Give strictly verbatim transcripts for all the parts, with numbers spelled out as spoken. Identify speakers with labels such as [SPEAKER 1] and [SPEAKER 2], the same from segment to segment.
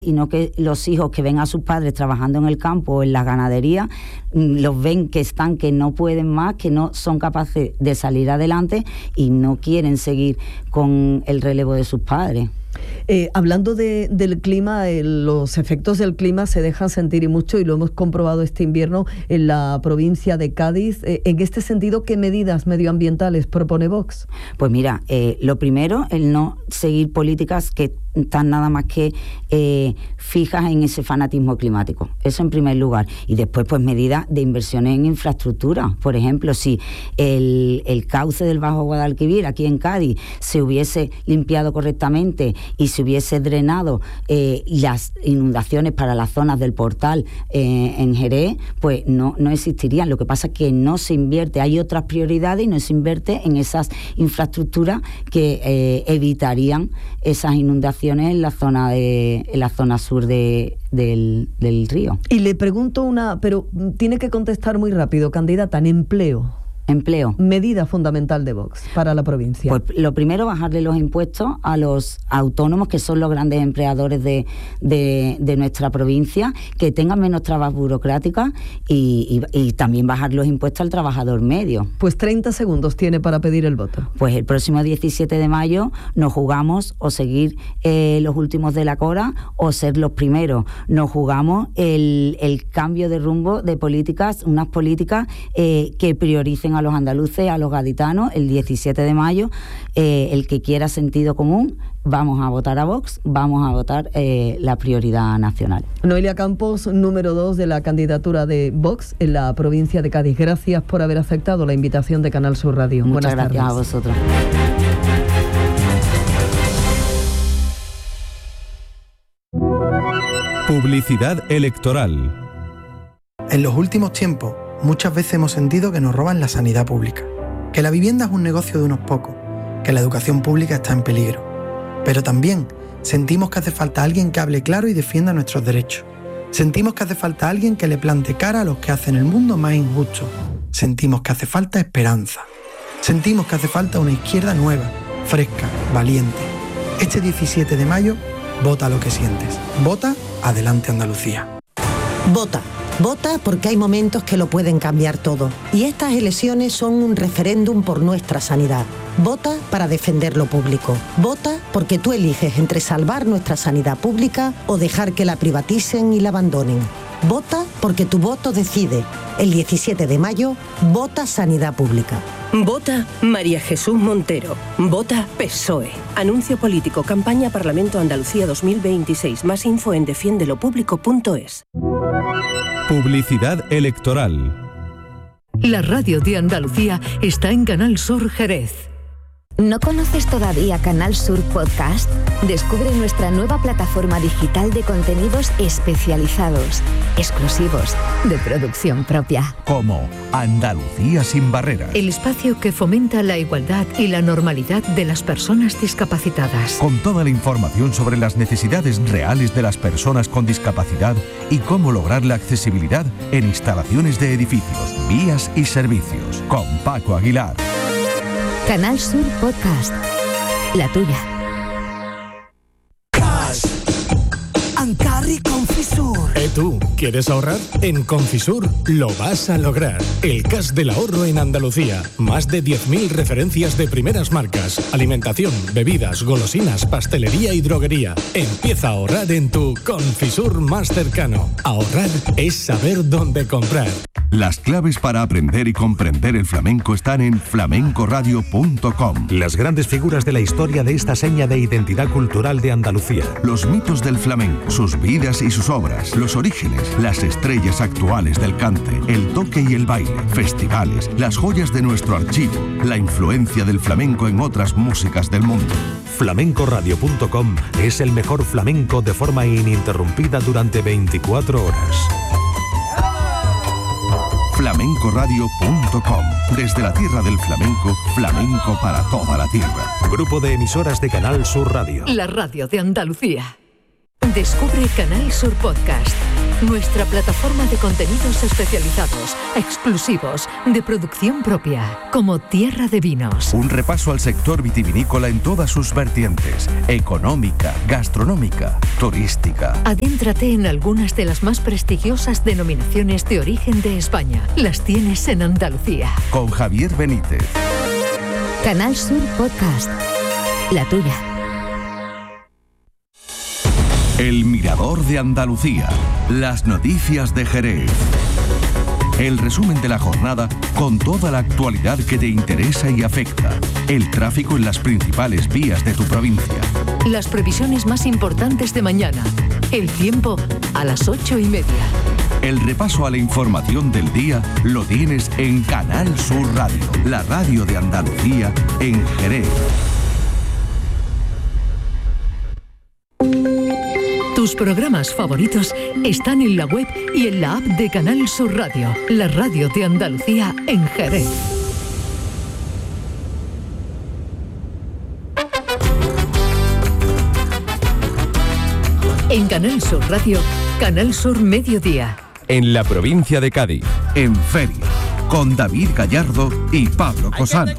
[SPEAKER 1] y no que los hijos que ven a sus padres trabajando en el campo o en la ganadería, los ven que están, que no pueden más, que no son capaces de salir adelante y no quieren seguir con el relevo de sus padres.
[SPEAKER 2] Eh, hablando de, del clima, eh, los efectos del clima se dejan sentir y mucho, y lo hemos comprobado este invierno en la provincia de Cádiz. Eh, en este sentido, ¿qué medidas medioambientales propone Vox?
[SPEAKER 1] Pues mira, eh, lo primero, el no seguir políticas que están nada más que eh, fijas en ese fanatismo climático. Eso en primer lugar. Y después, pues medidas de inversiones en infraestructura. Por ejemplo, si el, el cauce del Bajo Guadalquivir aquí en Cádiz se hubiese limpiado correctamente y se hubiese drenado eh, las inundaciones para las zonas del Portal eh, en Jerez, pues no, no existirían. Lo que pasa es que no se invierte, hay otras prioridades y no se invierte en esas infraestructuras que eh, evitarían esas inundaciones en la zona de en la zona sur de, del, del río.
[SPEAKER 2] Y le pregunto una, pero tiene que contestar muy rápido, candidata, en empleo.
[SPEAKER 1] Empleo.
[SPEAKER 2] Medida fundamental de Vox para la provincia.
[SPEAKER 1] Pues lo primero, bajarle los impuestos a los autónomos, que son los grandes empleadores de, de, de nuestra provincia, que tengan menos trabas burocráticas y, y, y también bajar los impuestos al trabajador medio.
[SPEAKER 2] Pues treinta segundos tiene para pedir el voto.
[SPEAKER 1] Pues el próximo diecisiete de mayo nos jugamos o seguir eh, los últimos de la cola o ser los primeros. Nos jugamos el, el cambio de rumbo de políticas, unas políticas eh, que prioricen a los andaluces, a los gaditanos. El diecisiete de mayo, eh, el que quiera sentido común, vamos a votar a Vox, vamos a votar eh, la prioridad nacional.
[SPEAKER 2] Noelia Campos, número dos de la candidatura de Vox en la provincia de Cádiz. Gracias por haber aceptado la invitación de Canal Sur Radio.
[SPEAKER 1] Muchas
[SPEAKER 2] Buenas
[SPEAKER 1] gracias
[SPEAKER 2] tardes.
[SPEAKER 1] a vosotros.
[SPEAKER 3] Publicidad electoral.
[SPEAKER 4] En los últimos tiempos, muchas veces hemos sentido que nos roban la sanidad pública, que la vivienda es un negocio de unos pocos, que la educación pública está en peligro. Pero también sentimos que hace falta alguien que hable claro y defienda nuestros derechos. Sentimos que hace falta alguien que le plante cara a los que hacen el mundo más injusto. Sentimos que hace falta esperanza. Sentimos que hace falta una izquierda nueva, fresca, valiente. Este diecisiete de mayo, vota lo que sientes. Vota Adelante Andalucía.
[SPEAKER 5] Vota. Vota porque hay momentos que lo pueden cambiar todo. Y estas elecciones son un referéndum por nuestra sanidad. Vota para defender lo público. Vota porque tú eliges entre salvar nuestra sanidad pública o dejar que la privaticen y la abandonen. Vota porque tu voto decide. El diecisiete de mayo, vota Sanidad Pública.
[SPEAKER 6] Vota María Jesús Montero. Vota P S O E. Anuncio político. Campaña Parlamento Andalucía dos mil veintiséis. Más info en defiende lo público punto es.
[SPEAKER 3] Publicidad electoral.
[SPEAKER 7] La radio de Andalucía está en Canal Sur Jerez.
[SPEAKER 8] ¿No conoces todavía Canal Sur Podcast? Descubre nuestra nueva plataforma digital de contenidos especializados, exclusivos, de producción propia.
[SPEAKER 9] Como Andalucía sin barreras.
[SPEAKER 7] El espacio que fomenta la igualdad y la normalidad de las personas discapacitadas.
[SPEAKER 9] Con toda la información sobre las necesidades reales de las personas con discapacidad y cómo lograr la accesibilidad en instalaciones de edificios, vías y servicios. Con Paco Aguilar.
[SPEAKER 8] Canal Sur Podcast. La tuya.
[SPEAKER 10] Cash. Ancarri Confisur.
[SPEAKER 11] ¿Eh tú? ¿Quieres ahorrar? En Confisur lo vas a lograr. El cash del ahorro en Andalucía. Más de diez mil referencias de primeras marcas. Alimentación, bebidas, golosinas, pastelería y droguería. Empieza a ahorrar en tu Confisur más cercano. Ahorrar es saber dónde comprar.
[SPEAKER 12] Las claves para aprender y comprender el flamenco están en flamenco radio punto com.
[SPEAKER 13] Las grandes figuras de la historia de esta seña de identidad cultural de Andalucía.
[SPEAKER 12] Los mitos del flamenco, sus vidas y sus obras, los orígenes, las estrellas actuales del cante, el toque y el baile, festivales, las joyas de nuestro archivo, la influencia del flamenco en otras músicas del mundo.
[SPEAKER 13] flamenco radio punto com es el mejor flamenco de forma ininterrumpida durante veinticuatro horas.
[SPEAKER 12] flamenco radio punto com. Desde la tierra del flamenco, flamenco para toda la tierra.
[SPEAKER 13] Grupo de emisoras de Canal Sur Radio.
[SPEAKER 7] La radio de Andalucía. Descubre Canal Sur Podcast, nuestra plataforma de contenidos especializados, exclusivos, de producción propia, como Tierra de Vinos.
[SPEAKER 9] Un repaso al sector vitivinícola en todas sus vertientes: económica, gastronómica, turística.
[SPEAKER 7] Adéntrate en algunas de las más prestigiosas denominaciones de origen de España. Las tienes en Andalucía.
[SPEAKER 9] Con Javier Benítez.
[SPEAKER 8] Canal Sur Podcast, la tuya.
[SPEAKER 12] El Mirador de Andalucía. Las noticias de Jerez. El resumen de la jornada con toda la actualidad que te interesa y afecta. El tráfico en las principales vías de tu provincia.
[SPEAKER 7] Las previsiones más importantes de mañana. El tiempo a las ocho y media.
[SPEAKER 12] El repaso a la información del día lo tienes en Canal Sur Radio, la radio de Andalucía en Jerez.
[SPEAKER 7] Tus programas favoritos están en la web y en la app de Canal Sur Radio, la radio de Andalucía en Jerez. En Canal Sur Radio, Canal Sur Mediodía.
[SPEAKER 3] En la provincia de Cádiz.
[SPEAKER 12] En Feria, con David Gallardo y Pablo Cosano.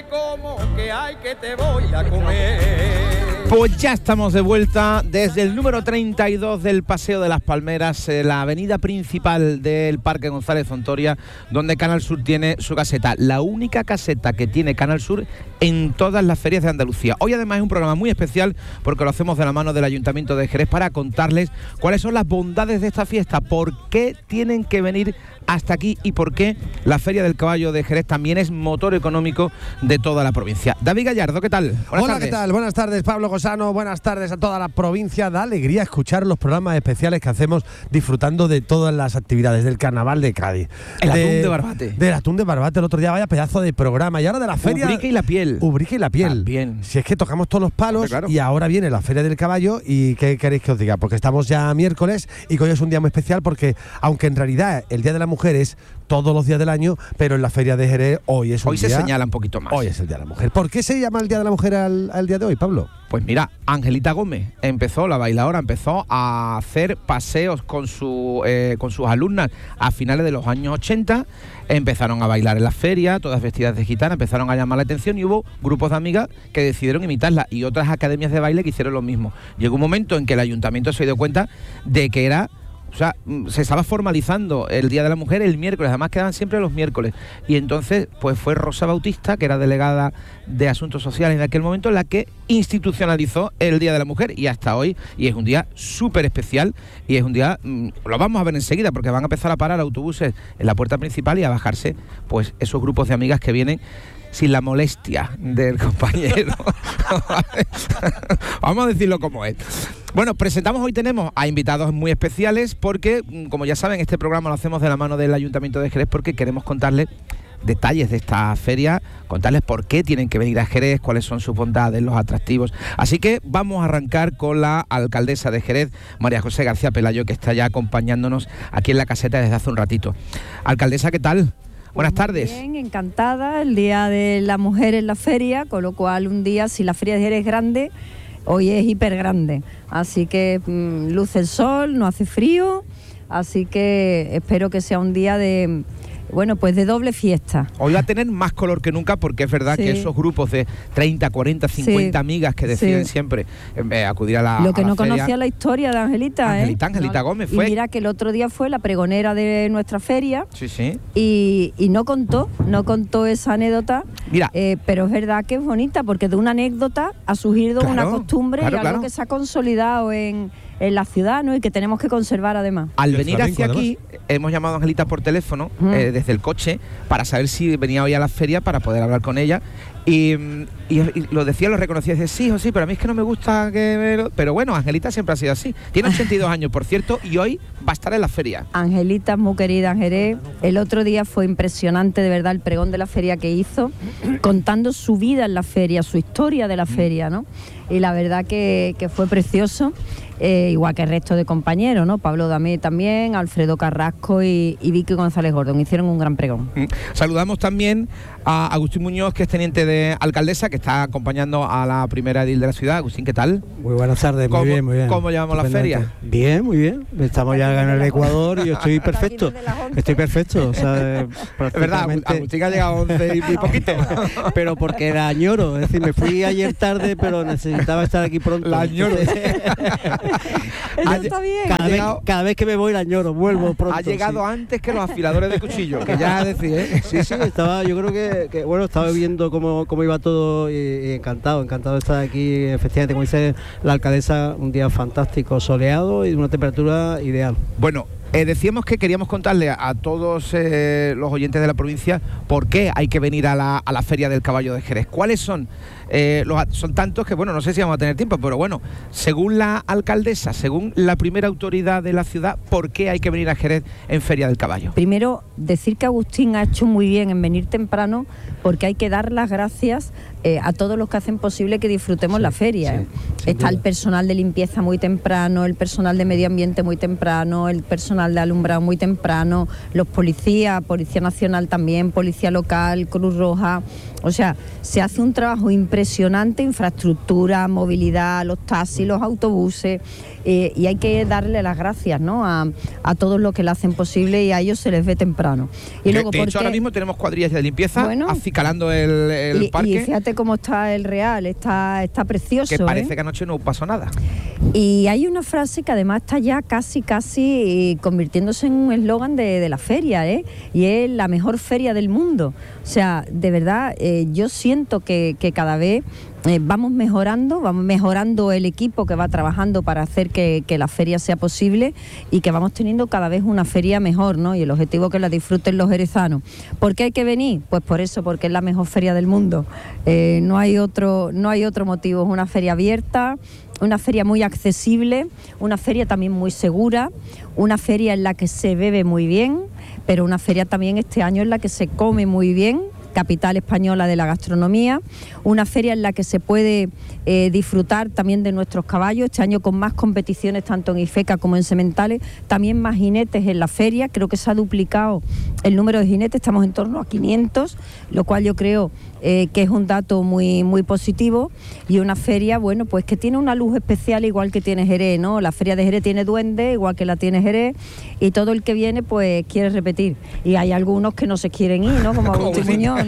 [SPEAKER 14] Pues ya estamos de vuelta desde el número treinta y dos del Paseo de las Palmeras, eh, la avenida principal del Parque González Zontoria, donde Canal Sur tiene su caseta, la única caseta que tiene Canal Sur en todas las ferias de Andalucía. Hoy además es un programa muy especial porque lo hacemos de la mano del Ayuntamiento de Jerez para contarles cuáles son las bondades de esta fiesta, por qué tienen que venir hasta aquí y por qué la Feria del Caballo de Jerez también es motor económico de toda la provincia. David Gallardo, ¿qué tal?
[SPEAKER 15] Buenas Hola, tardes. ¿Qué tal? Buenas tardes, Pablo Cosano. Buenas tardes a toda la provincia. Da alegría escuchar los programas especiales que hacemos disfrutando de todas las actividades del Carnaval de Cádiz.
[SPEAKER 14] El
[SPEAKER 15] de,
[SPEAKER 14] atún de Barbate.
[SPEAKER 15] Del atún de Barbate el otro día, vaya pedazo de programa. Y ahora de la feria...
[SPEAKER 14] Ubrique y la piel.
[SPEAKER 15] Ubrique y la piel.
[SPEAKER 14] También.
[SPEAKER 15] Si es que tocamos todos los palos. Hombre, claro. Y ahora viene la Feria del Caballo. ¿Y qué queréis que os diga? Porque estamos ya miércoles y que hoy es un día muy especial porque, aunque en realidad el Día de la Mujer es todos los días del año, pero en la Feria de Jerez hoy es un
[SPEAKER 14] hoy
[SPEAKER 15] día...
[SPEAKER 14] Hoy se señala un poquito más.
[SPEAKER 15] Hoy es el Día de la Mujer. ¿Por qué se llama el Día de la Mujer al, al día de hoy, Pablo?
[SPEAKER 14] Pues mira, Angelita Gómez empezó, la bailadora, empezó a hacer paseos con, su, eh, con sus alumnas a finales de los años ochenta, empezaron a bailar en la feria, todas vestidas de gitana, empezaron a llamar la atención y hubo grupos de amigas que decidieron imitarla y otras academias de baile que hicieron lo mismo. Llegó un momento en que el ayuntamiento se dio cuenta de que era... O sea, se estaba formalizando el Día de la Mujer el miércoles, además quedaban siempre los miércoles. Y entonces, pues fue Rosa Bautista, que era delegada de Asuntos Sociales en aquel momento, la que institucionalizó el Día de la Mujer. Y hasta hoy, y es un día súper especial, y es un día, mmm, lo vamos a ver enseguida, porque van a empezar a parar autobuses en la puerta principal y a bajarse, pues, esos grupos de amigas que vienen sin la molestia del compañero. Vamos a decirlo como es. Bueno, presentamos, hoy tenemos a invitados muy especiales porque, como ya saben, este programa lo hacemos de la mano del Ayuntamiento de Jerez porque queremos contarles detalles de esta feria, contarles por qué tienen que venir a Jerez, cuáles son sus bondades, los atractivos. Así que vamos a arrancar con la alcaldesa de Jerez, María José García Pelayo, que está ya acompañándonos aquí en la caseta desde hace un ratito. Alcaldesa, ¿qué tal? Buenas tardes.
[SPEAKER 16] Bien, encantada, el Día de la Mujer en la feria, con lo cual un día, si la feria de Jerez es grande, hoy es hiper grande, así que mmm, luce el sol, no hace frío, así que espero que sea un día de... Bueno, pues de doble fiesta.
[SPEAKER 14] Hoy va a tener más color que nunca porque es verdad sí. que esos grupos de treinta, cuarenta, cincuenta sí. amigas que deciden sí. siempre eh, acudir a la
[SPEAKER 16] Lo que
[SPEAKER 14] a la
[SPEAKER 16] no
[SPEAKER 14] feria.
[SPEAKER 16] Conocía la historia de Angelita,
[SPEAKER 14] Angelita,
[SPEAKER 16] ¿eh?
[SPEAKER 14] Angelita
[SPEAKER 16] no,
[SPEAKER 14] Gómez fue.
[SPEAKER 16] Y mira que el otro día fue la pregonera de nuestra feria.
[SPEAKER 14] Sí, sí.
[SPEAKER 16] Y, y no contó, no contó esa anécdota.
[SPEAKER 14] Mira.
[SPEAKER 16] Eh, pero es verdad que es bonita porque de una anécdota ha surgido claro, una costumbre
[SPEAKER 14] claro,
[SPEAKER 16] y algo
[SPEAKER 14] claro.
[SPEAKER 16] que se ha consolidado en... en la ciudad, ¿no? Y que tenemos que conservar además.
[SPEAKER 14] Al venir hacia aquí, hemos llamado a Angelita por teléfono, mm. eh, desde el coche, para saber si venía hoy a la feria, para poder hablar con ella. Y, y, y lo decía, lo reconocía, dice, sí, o sí, pero a mí es que no me gusta que... Me... Pero bueno, Angelita siempre ha sido así. Tiene ochenta y dos años, por cierto, y hoy va a estar en la feria.
[SPEAKER 16] Angelita es muy querida en Jerez. El otro día fue impresionante, de verdad, el pregón de la feria que hizo, contando su vida en la feria, su historia de la feria, ¿no? Y la verdad que, que fue precioso. eh, igual que el resto de compañeros, ¿no? Pablo Damé también, Alfredo Carrasco y, y Vicky González Gordón, hicieron un gran pregón.
[SPEAKER 14] Mm. Saludamos también a Agustín Muñoz, que es teniente de alcaldesa, que está acompañando a la primera edil de la ciudad. Agustín, ¿qué tal?
[SPEAKER 17] Muy buenas tardes, muy bien, muy bien.
[SPEAKER 14] ¿Cómo llevamos la feria?
[SPEAKER 17] Bien, muy bien. Estamos ya en el Ecuador y yo estoy perfecto. Estoy perfecto. O sea,
[SPEAKER 14] es verdad, Agustín ha llegado a once y, y poquito.
[SPEAKER 17] Pero porque era añoro, es decir, me fui ayer tarde, pero necesitaba estar aquí pronto.
[SPEAKER 14] La añoro.
[SPEAKER 16] Eso está bien.
[SPEAKER 17] Cada vez, cada vez que me voy la añoro, vuelvo pronto.
[SPEAKER 14] Ha llegado
[SPEAKER 17] sí.
[SPEAKER 14] antes que los afiladores de cuchillo, que ya decís, ¿eh?
[SPEAKER 17] Sí, sí, estaba, yo creo que, que bueno, estaba viendo cómo, cómo iba todo y, y encantado, encantado de estar aquí, efectivamente, como dice la alcaldesa, un día fantástico, soleado y de una temperatura ideal.
[SPEAKER 14] Bueno, Eh, decíamos que queríamos contarle a, a todos eh, los oyentes de la provincia por qué hay que venir a la, a la Feria del Caballo de Jerez. ¿Cuáles son? Eh, los, son tantos que, bueno, no sé si vamos a tener tiempo, pero bueno, según la alcaldesa, según la primera autoridad de la ciudad, ¿por qué hay que venir a Jerez en Feria del Caballo?
[SPEAKER 16] Primero, decir que Agustín ha hecho muy bien en venir temprano, porque hay que dar las gracias eh, a todos los que hacen posible que disfrutemos sí, la feria. Sí, eh. Está duda. El personal de limpieza muy temprano, el personal de medio ambiente muy temprano, el personal de alumbrado muy temprano, los policías, Policía Nacional también, Policía Local, Cruz Roja. O sea, se hace un trabajo impresionante, infraestructura, movilidad, los taxis, los autobuses, eh, y hay que darle las gracias, ¿no?, a, a todos los que lo hacen posible, y a ellos se les ve temprano. Y
[SPEAKER 14] de,
[SPEAKER 16] luego,
[SPEAKER 14] de hecho, ahora mismo tenemos cuadrillas de limpieza bueno, acicalando el, el
[SPEAKER 16] y,
[SPEAKER 14] parque.
[SPEAKER 16] Y fíjate cómo está el Real, está, está precioso.
[SPEAKER 14] Que parece
[SPEAKER 16] ¿eh?
[SPEAKER 14] que anoche no pasó nada.
[SPEAKER 16] Y hay una frase que además está ya casi, casi convirtiéndose en un eslogan de, de la feria, ¿eh? Y es la mejor feria del mundo. O sea, de verdad, eh, yo siento que, que cada vez eh, vamos mejorando, vamos mejorando el equipo que va trabajando para hacer que, que la feria sea posible, y que vamos teniendo cada vez una feria mejor, ¿no? Y el objetivo es que la disfruten los jerezanos. ¿Por qué hay que venir? Pues por eso, porque es la mejor feria del mundo. Eh, no hay otro, no hay otro motivo. Es una feria abierta, una feria muy accesible, una feria también muy segura, una feria en la que se bebe muy bien, pero una feria también este año en la que se come muy bien, capital española de la gastronomía, una feria en la que se puede eh, disfrutar también de nuestros caballos, este año con más competiciones tanto en IFECA como en sementales, también más jinetes en la feria, creo que se ha duplicado el número de jinetes, estamos en torno a quinientos, lo cual yo creo eh, que es un dato muy, muy positivo, y una feria, bueno, pues que tiene una luz especial igual que tiene Jerez, ¿no? La feria de Jerez tiene duende, igual que la tiene Jerez, y todo el que viene pues quiere repetir, y hay algunos que no se quieren ir, ¿no? Como Agustín Muñoz.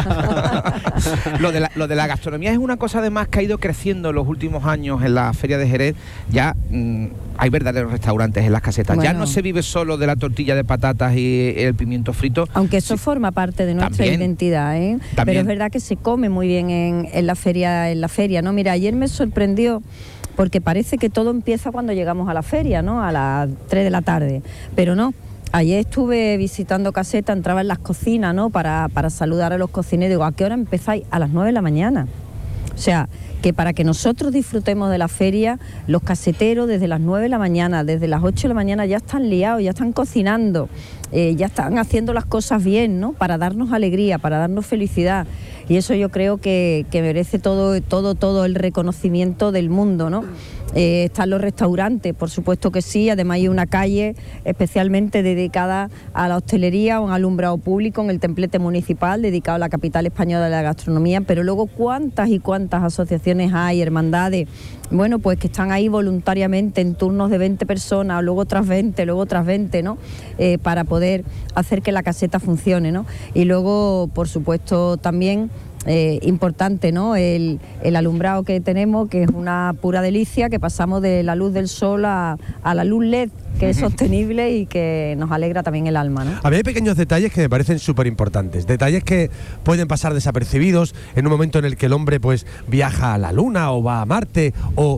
[SPEAKER 14] lo, de la, lo de la gastronomía es una cosa además que ha ido creciendo en los últimos años en la Feria de Jerez. Ya mmm, hay verdaderos restaurantes en las casetas. Bueno, ya no se vive solo de la tortilla de patatas y el pimiento frito.
[SPEAKER 16] Aunque eso sí forma parte de nuestra también, identidad, ¿eh? Pero es verdad que se come muy bien en, en la feria, en la feria, ¿no? Mira, ayer me sorprendió, porque parece que todo empieza cuando llegamos a la feria, ¿no? A las tres de la tarde. Pero no. Ayer estuve visitando caseta, entraba en las cocinas, ¿no?, para, para saludar a los cocineros. Digo, ¿a qué hora empezáis? A las nueve de la mañana. O sea, que para que nosotros disfrutemos de la feria, los caseteros desde las nueve de la mañana, desde las ocho de la mañana ya están liados, ya están cocinando, eh, ya están haciendo las cosas bien, ¿no?, para darnos alegría, para darnos felicidad. Y eso yo creo que, que merece todo, todo, todo el reconocimiento del mundo, ¿no? Eh, están los restaurantes, por supuesto que sí, además hay una calle especialmente dedicada a la hostelería, un alumbrado público en el templete municipal dedicado a la capital española de la gastronomía, pero luego cuántas y cuántas asociaciones hay, hermandades, bueno, pues que están ahí voluntariamente en turnos de veinte personas, luego otras veinte, luego otras veinte, ¿no? Eh, para poder hacer que la caseta funcione, ¿no? Y luego, por supuesto, también Eh, importante, ¿no?, el, el alumbrado que tenemos, que es una pura delicia, que pasamos de la luz del sol a, a la luz L E D, que es sostenible y que nos alegra también el alma, ¿no?
[SPEAKER 15] A mí hay pequeños detalles que me parecen súper importantes, detalles que pueden pasar desapercibidos en un momento en el que el hombre pues viaja a la luna o va a Marte o...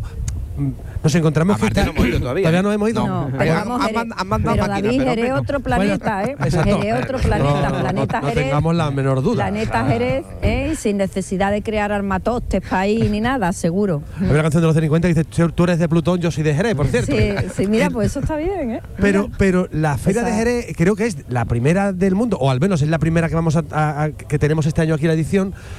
[SPEAKER 15] Nos encontramos
[SPEAKER 14] que está... no hemos ido todavía.
[SPEAKER 15] Todavía no hemos ido.
[SPEAKER 16] No, pero vamos, Jerez, han, han mandado pero máquinas, David, Jerez es otro planeta, ¿eh? Jerez es otro planeta,
[SPEAKER 15] no,
[SPEAKER 16] planeta
[SPEAKER 15] no,
[SPEAKER 16] Jerez.
[SPEAKER 15] No tengamos la menor duda.
[SPEAKER 16] Planeta Jerez, ¿eh? Sin necesidad de crear armatostes para ahí ni nada, seguro.
[SPEAKER 15] Hay una canción de los cincuenta que dice, tú eres de Plutón, yo soy de Jerez, por cierto.
[SPEAKER 16] Sí, sí, mira, pues eso está bien, ¿eh?
[SPEAKER 15] Pero, pero la Feria Esa... de Jerez creo que es la primera del mundo, o al menos es la primera que vamos a, a, a que tenemos este año aquí la edición,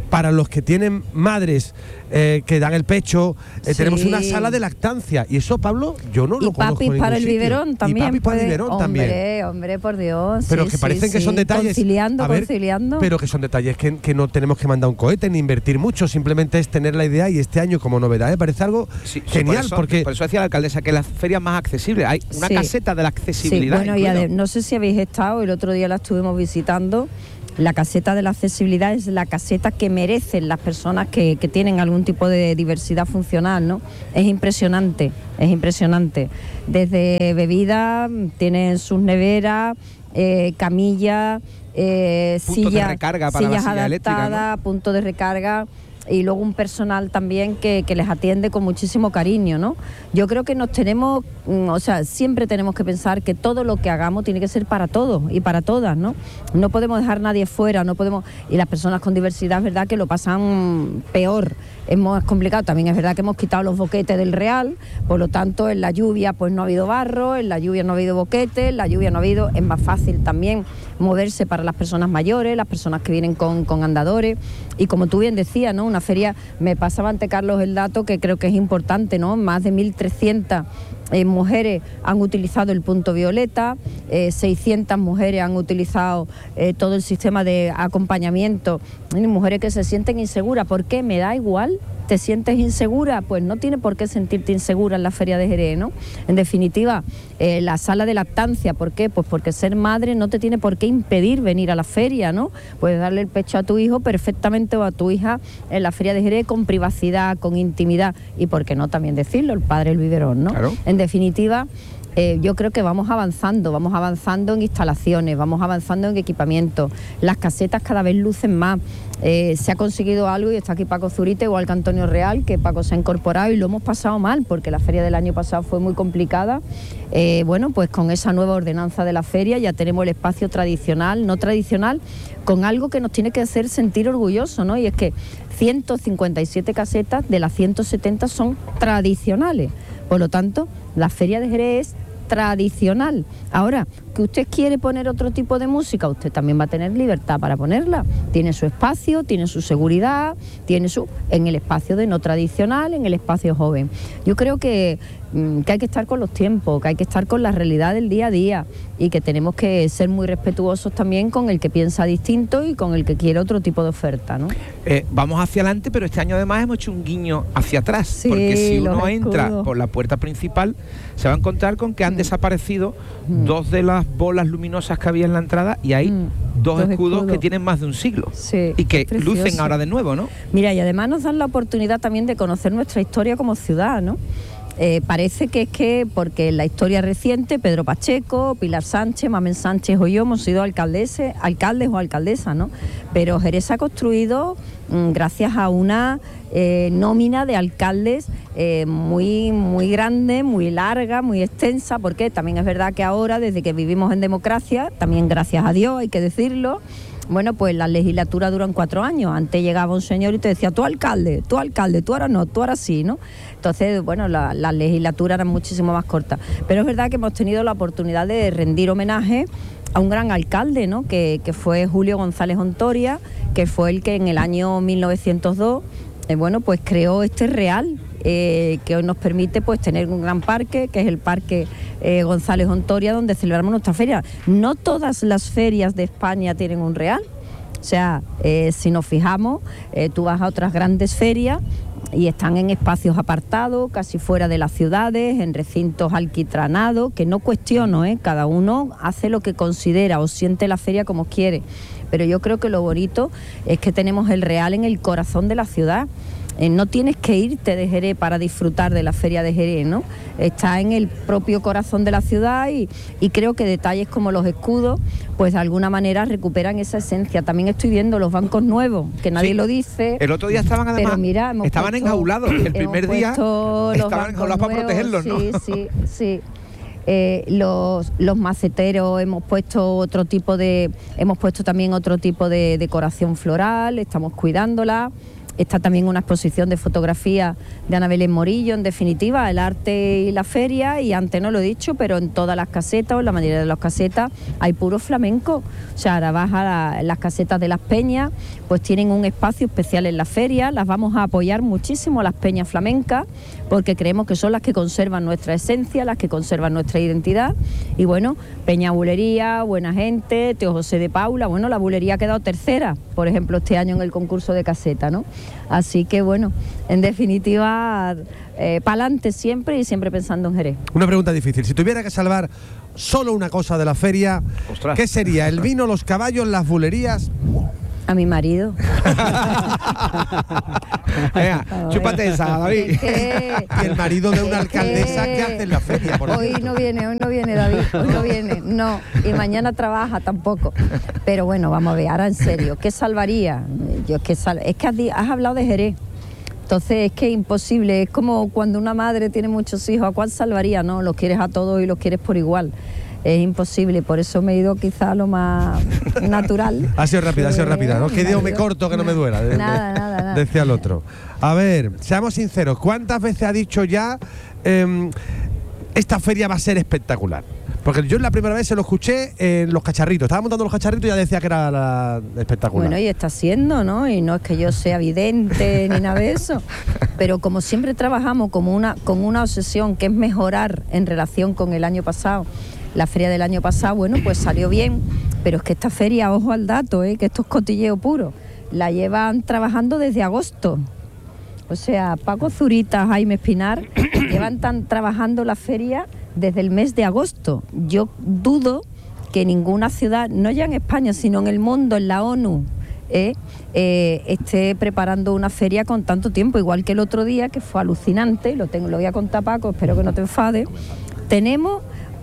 [SPEAKER 15] para los que tienen madres eh, que dan el pecho, eh,
[SPEAKER 16] Sí.
[SPEAKER 15] tenemos una sala de lactancia. Y eso, Pablo, yo no lo
[SPEAKER 16] Y
[SPEAKER 15] conozco
[SPEAKER 16] papis
[SPEAKER 15] en
[SPEAKER 16] para
[SPEAKER 15] ningún
[SPEAKER 16] el
[SPEAKER 15] sitio.
[SPEAKER 16] biberón también.
[SPEAKER 15] Y papis para el
[SPEAKER 16] puede-
[SPEAKER 15] biberón
[SPEAKER 16] hombre,
[SPEAKER 15] también.
[SPEAKER 16] Hombre, por Dios.
[SPEAKER 15] Pero
[SPEAKER 16] sí,
[SPEAKER 15] que
[SPEAKER 16] sí,
[SPEAKER 15] parecen que
[SPEAKER 16] sí.
[SPEAKER 15] son detalles.
[SPEAKER 16] Conciliando,
[SPEAKER 15] a ver,
[SPEAKER 16] conciliando.
[SPEAKER 15] Pero que son detalles que, que no tenemos que mandar un cohete ni invertir mucho, simplemente es tener la idea, y este año como novedad me parece algo
[SPEAKER 14] Sí,
[SPEAKER 15] genial.
[SPEAKER 14] por eso,
[SPEAKER 15] porque
[SPEAKER 14] por eso decía la alcaldesa que las ferias más accesibles. Hay una
[SPEAKER 16] Sí.
[SPEAKER 14] caseta de la accesibilidad.
[SPEAKER 16] Sí, bueno, y
[SPEAKER 14] incluido.
[SPEAKER 16] ade- no sé si habéis estado, el otro día la estuvimos visitando. La caseta de la accesibilidad es la caseta que merecen las personas que, que tienen algún tipo de diversidad funcional, ¿no? Es impresionante, es impresionante. Desde bebidas, tienen sus neveras, eh, camillas, eh,
[SPEAKER 14] Puntos de
[SPEAKER 16] sillas,
[SPEAKER 14] recarga para la
[SPEAKER 16] sillas
[SPEAKER 14] silla eléctrica,
[SPEAKER 16] adaptadas, puntos de recarga. Y luego un personal también que, que les atiende con muchísimo cariño, ¿no? Yo creo que nos tenemos, mm, o sea, siempre tenemos que pensar que todo lo que hagamos tiene que ser para todos y para todas, ¿no? No podemos dejar a nadie fuera, no podemos... Y las personas con diversidad es verdad que lo pasan peor, es más complicado. También es verdad que hemos quitado los boquetes del Real, por lo tanto en la lluvia pues no ha habido barro, en la lluvia no ha habido boquetes, en la lluvia no ha habido... Es más fácil también moverse para las personas mayores, las personas que vienen con, con andadores. Y como tú bien decías, ¿no? Una feria, me pasaba ante Carlos el dato que creo que es importante, ¿no? Más de mil trescientas eh, mujeres han utilizado el punto violeta, eh, seiscientas mujeres han utilizado eh, todo el sistema de acompañamiento. Hay mujeres que se sienten inseguras. ¿Por qué? Me da igual. ¿Te sientes insegura? Pues no tiene por qué sentirte insegura en la Feria de Jerez, ¿no? En definitiva, eh, la sala de lactancia, ¿por qué? Pues porque ser madre no te tiene por qué impedir venir a la feria, ¿no? Puedes darle el pecho a tu hijo perfectamente o a tu hija en la Feria de Jerez con privacidad, con intimidad y, ¿por qué no también decirlo? El padre el biberón, ¿no?
[SPEAKER 14] Claro.
[SPEAKER 16] En definitiva... Eh, yo creo que vamos avanzando, vamos avanzando en instalaciones, vamos avanzando en equipamiento, las casetas cada vez lucen más, eh, se ha conseguido algo y está aquí Paco Zurita, igual que Antonio Real, que Paco se ha incorporado y lo hemos pasado mal porque la feria del año pasado fue muy complicada. Eh, bueno, pues con esa nueva ordenanza de la feria ya tenemos el espacio tradicional, no tradicional, con algo que nos tiene que hacer sentir orgullosos, ¿no? Y es que ciento cincuenta y siete casetas de las ciento setenta son tradicionales. Por lo tanto, la Feria de Jerez es tradicional. Ahora, que usted quiere poner otro tipo de música, usted también va a tener libertad para ponerla. Tiene su espacio, tiene su seguridad, tiene su... en el espacio de no tradicional, en el espacio joven. Yo creo que, mm, que hay que estar con los tiempos, que hay que estar con la realidad del día a día y que tenemos que ser muy respetuosos también con el que piensa distinto y con el que quiere otro tipo de oferta, ¿no?
[SPEAKER 14] Eh, vamos hacia adelante, pero este año además hemos hecho un guiño hacia atrás,
[SPEAKER 16] Sí,
[SPEAKER 14] porque si
[SPEAKER 16] los
[SPEAKER 14] uno entra
[SPEAKER 16] escudos.
[SPEAKER 14] por la puerta principal se va a encontrar con que han desaparecido dos de las bolas luminosas que había en la entrada y hay dos,
[SPEAKER 16] dos
[SPEAKER 14] escudos,
[SPEAKER 16] escudos.
[SPEAKER 14] que tienen más de un siglo
[SPEAKER 16] Sí,
[SPEAKER 14] y que
[SPEAKER 16] precioso.
[SPEAKER 14] lucen ahora de nuevo, ¿no?
[SPEAKER 16] Mira, y además nos dan la oportunidad también de conocer nuestra historia como ciudad, ¿no? Eh, parece que es que, porque en la historia reciente, Pedro Pacheco, Pilar Sánchez, Mamen Sánchez o yo hemos sido alcaldeses, alcaldes o alcaldesas, ¿no? Pero Jerez se ha construido mm, gracias a una eh, nómina de alcaldes eh, muy, muy grande, muy larga, muy extensa, porque también es verdad que ahora, desde que vivimos en democracia, también gracias a Dios, hay que decirlo, bueno, pues las legislaturas duran cuatro años. Antes llegaba un señor y te decía, tú alcalde, tú alcalde, tú ahora no, tú ahora sí, ¿no? Entonces, bueno, las la legislaturas eran muchísimo más cortas. Pero es verdad que hemos tenido la oportunidad de rendir homenaje a un gran alcalde, ¿no? Que, que fue Julio González Ontoria, que fue el que en el año mil novecientos dos, eh, bueno, pues creó este Real, Eh, que hoy nos permite pues tener un gran parque, que es el Parque eh, González Ontoria, donde celebramos nuestra feria. No todas las ferias de España tienen un Real, o sea, eh, si nos fijamos, eh, tú vas a otras grandes ferias y están en espacios apartados, casi fuera de las ciudades, en recintos alquitranados, que no cuestiono, ¿eh? Cada uno hace lo que considera o siente la feria como quiere, pero yo creo que lo bonito es que tenemos el Real en el corazón de la ciudad. Eh, no tienes que irte de Jerez para disfrutar de la Feria de Jerez, ¿no? Está en el propio corazón de la ciudad y, y creo que detalles como los escudos, pues de alguna manera recuperan esa esencia. También estoy viendo los bancos nuevos, que nadie
[SPEAKER 14] Sí.
[SPEAKER 16] lo dice.
[SPEAKER 14] El otro día estaban además,
[SPEAKER 16] pero mira, hemos
[SPEAKER 14] estaban
[SPEAKER 16] puesto-
[SPEAKER 14] enjaulados, el primer
[SPEAKER 16] hemos
[SPEAKER 14] día
[SPEAKER 16] puesto los
[SPEAKER 14] estaban
[SPEAKER 16] bancos
[SPEAKER 14] enjaulados para
[SPEAKER 16] nuevos,
[SPEAKER 14] protegerlos, ¿no?
[SPEAKER 16] Sí, sí, sí. Eh, los, los maceteros hemos puesto otro tipo de, hemos puesto también otro tipo de decoración floral, estamos cuidándola. Está también una exposición de fotografía de Ana Belén Morillo, en definitiva, el arte y la feria, y antes no lo he dicho, pero en todas las casetas, o en la mayoría de las casetas, hay puro flamenco. O sea, ahora vas a la, las casetas de las peñas, pues tienen un espacio especial en la feria, las vamos a apoyar muchísimo, las peñas flamencas, porque creemos que son las que conservan nuestra esencia, las que conservan nuestra identidad. Y bueno, Peña Bulería, Buena Gente, Teo José de Paula, bueno, la Bulería ha quedado tercera, por ejemplo, este año en el concurso de caseta, ¿no? Así que bueno, en definitiva, eh, pa'lante siempre y siempre pensando en Jerez.
[SPEAKER 15] Una pregunta difícil, si tuviera que salvar solo una cosa de la feria, Ostras. ¿qué sería? ¿El vino, los caballos, las bulerías?
[SPEAKER 16] A mi marido.
[SPEAKER 14] Venga, chúpate esa, David.
[SPEAKER 16] Es que,
[SPEAKER 15] y el marido de una alcaldesa, ¿qué hace en la feria? Por
[SPEAKER 16] hoy no viene, hoy no viene David, hoy no viene, no. Y mañana trabaja tampoco. Pero bueno, vamos a ver, ahora en serio, ¿qué salvaría? Yo es que, sal, es que has, has hablado de Jerez. Entonces es que es imposible, es como cuando una madre tiene muchos hijos, ¿a cuál salvaría? No, los quieres a todos y los quieres por igual. Es imposible, por eso me he ido quizá a lo más natural.
[SPEAKER 15] Ha sido rápida, ha sido rápida, ¿no? Que digo, me corto, que no me duela.
[SPEAKER 16] Nada, nada, nada.
[SPEAKER 15] Decía el otro. A ver, seamos sinceros, ¿cuántas veces ha dicho ya eh, esta feria va a ser espectacular? Porque yo la primera vez se lo escuché en los cacharritos. Estaba montando los cacharritos y ya decía que era la espectacular.
[SPEAKER 16] Bueno, y está siendo, ¿no? Y no es que yo sea vidente ni nada de eso. Pero como siempre trabajamos como una, con una obsesión que es mejorar en relación con el año pasado. La feria del año pasado, bueno, pues salió bien, pero es que esta feria, ojo al dato, ¿eh? Que esto es cotilleo puro, la llevan trabajando desde agosto. O sea, Paco Zurita, Jaime Espinar, llevan tan trabajando la feria desde el mes de agosto. Yo dudo que ninguna ciudad, no ya en España, sino en el mundo, en la ONU, eh, eh, esté preparando una feria con tanto tiempo, igual que el otro día, que fue alucinante, lo, tengo, lo voy a contar, Paco, espero que no te enfades. Tenemos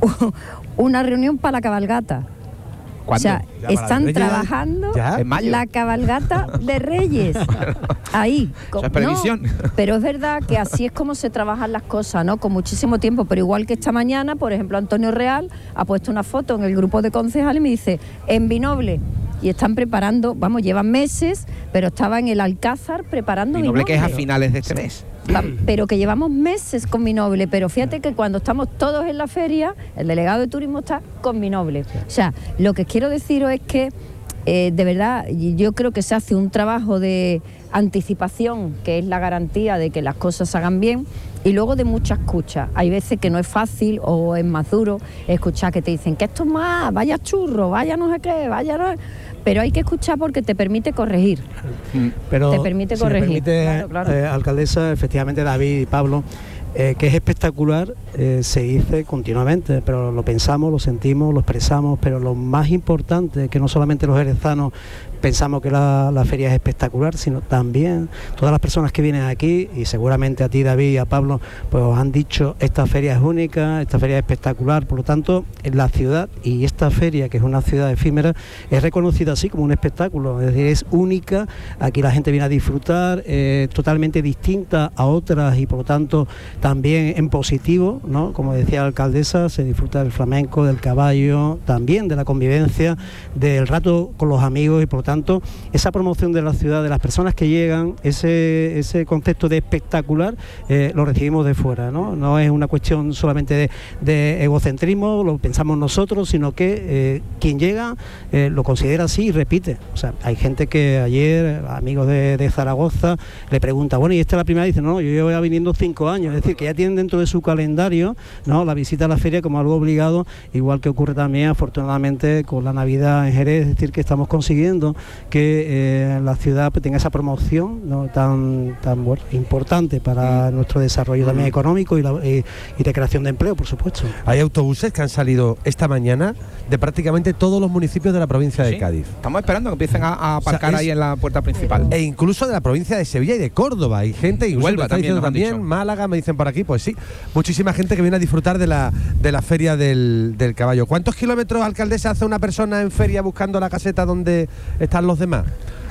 [SPEAKER 16] una reunión para la cabalgata.
[SPEAKER 14] ¿Cuándo?
[SPEAKER 16] O sea,
[SPEAKER 14] ¿Ya
[SPEAKER 16] están trabajando
[SPEAKER 14] ¿Ya? ¿En mayo?
[SPEAKER 16] La cabalgata de Reyes. Ahí.
[SPEAKER 14] Eso es previsión.
[SPEAKER 16] No, pero es verdad que así es como se trabajan las cosas, ¿no? Con muchísimo tiempo. Pero igual que esta mañana, por ejemplo, Antonio Real ha puesto una foto en el grupo de concejales y me dice, en Vinoble. Y están preparando, vamos, llevan meses, pero estaba en el Alcázar preparando
[SPEAKER 14] Vinoble.
[SPEAKER 16] Vinoble.
[SPEAKER 14] Que es a finales de este mes.
[SPEAKER 16] Pero que llevamos meses con Vinoble, pero fíjate que cuando estamos todos en la feria, el delegado de turismo está con Vinoble. O sea, lo que quiero deciros es que eh, de verdad yo creo que se hace un trabajo de anticipación, que es la garantía de que las cosas se hagan bien, y luego de mucha escucha. Hay veces que no es fácil o es más duro escuchar que te dicen que esto es más, vaya churro, vaya no sé qué, vaya no... Pero hay que escuchar porque te permite corregir.
[SPEAKER 17] Pero
[SPEAKER 16] te permite
[SPEAKER 17] si
[SPEAKER 16] corregir.
[SPEAKER 17] Me permite,
[SPEAKER 16] claro, claro.
[SPEAKER 17] Eh, alcaldesa, efectivamente David y Pablo, eh, que es espectacular, eh, se dice continuamente, pero lo pensamos, lo sentimos, lo expresamos, pero lo más importante, que no solamente los jerezanos pensamos que la, la feria es espectacular, sino también todas las personas que vienen aquí, y seguramente a ti, David, y a Pablo, pues os han dicho, esta feria es única, esta feria es espectacular. Por lo tanto, en la ciudad, y esta feria, que es una ciudad efímera, es reconocida así como un espectáculo, es decir, es única, aquí la gente viene a disfrutar, eh, totalmente distinta a otras, y por lo tanto también en positivo, ¿no? Como decía la alcaldesa, se disfruta del flamenco, del caballo, también de la convivencia, del rato con los amigos, y por lo tanto esa promoción de la ciudad, de las personas que llegan, ese, ese concepto de espectacular, eh, lo recibimos de fuera, ¿no? No es una cuestión solamente de, de egocentrismo, lo pensamos nosotros, sino que eh, quien llega eh, lo considera así y repite. O sea, hay gente que ayer, amigos de, de Zaragoza, le pregunta, bueno, ¿y esta es la primera? Y dice, no, yo llevo viniendo cinco años, es decir, que ya tienen dentro de su calendario, ¿no?, la visita a la feria como algo obligado, igual que ocurre también afortunadamente con la Navidad en Jerez, es decir, que estamos consiguiendo que eh, la ciudad pues, tenga esa promoción, ¿no?, tan tan bueno, importante para nuestro desarrollo también económico y, la, y, y de creación de empleo, por supuesto.
[SPEAKER 15] Hay autobuses que han salido esta mañana de prácticamente todos los municipios de la provincia de
[SPEAKER 14] sí,
[SPEAKER 15] Cádiz.
[SPEAKER 14] Estamos esperando que empiecen a, a aparcar, o sea, es, ahí en la puerta principal.
[SPEAKER 15] E incluso de la provincia de Sevilla y de Córdoba. Hay gente, y
[SPEAKER 14] Huelva también,
[SPEAKER 15] también Málaga, me dicen por aquí, pues sí, muchísima gente que viene a disfrutar de la de la feria del, del caballo. ¿Cuántos kilómetros, alcaldesa, hace una persona en feria buscando la caseta donde están los demás?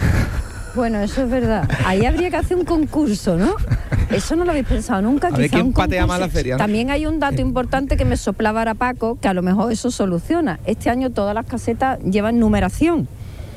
[SPEAKER 16] Bueno, eso es verdad. Ahí habría que hacer un concurso, ¿no? Eso no lo habéis pensado nunca.
[SPEAKER 14] A ver quién patea más la feria, ¿no?
[SPEAKER 16] También hay un dato importante que me soplaba ahora Paco, que a lo mejor eso soluciona. Este año todas las casetas llevan numeración.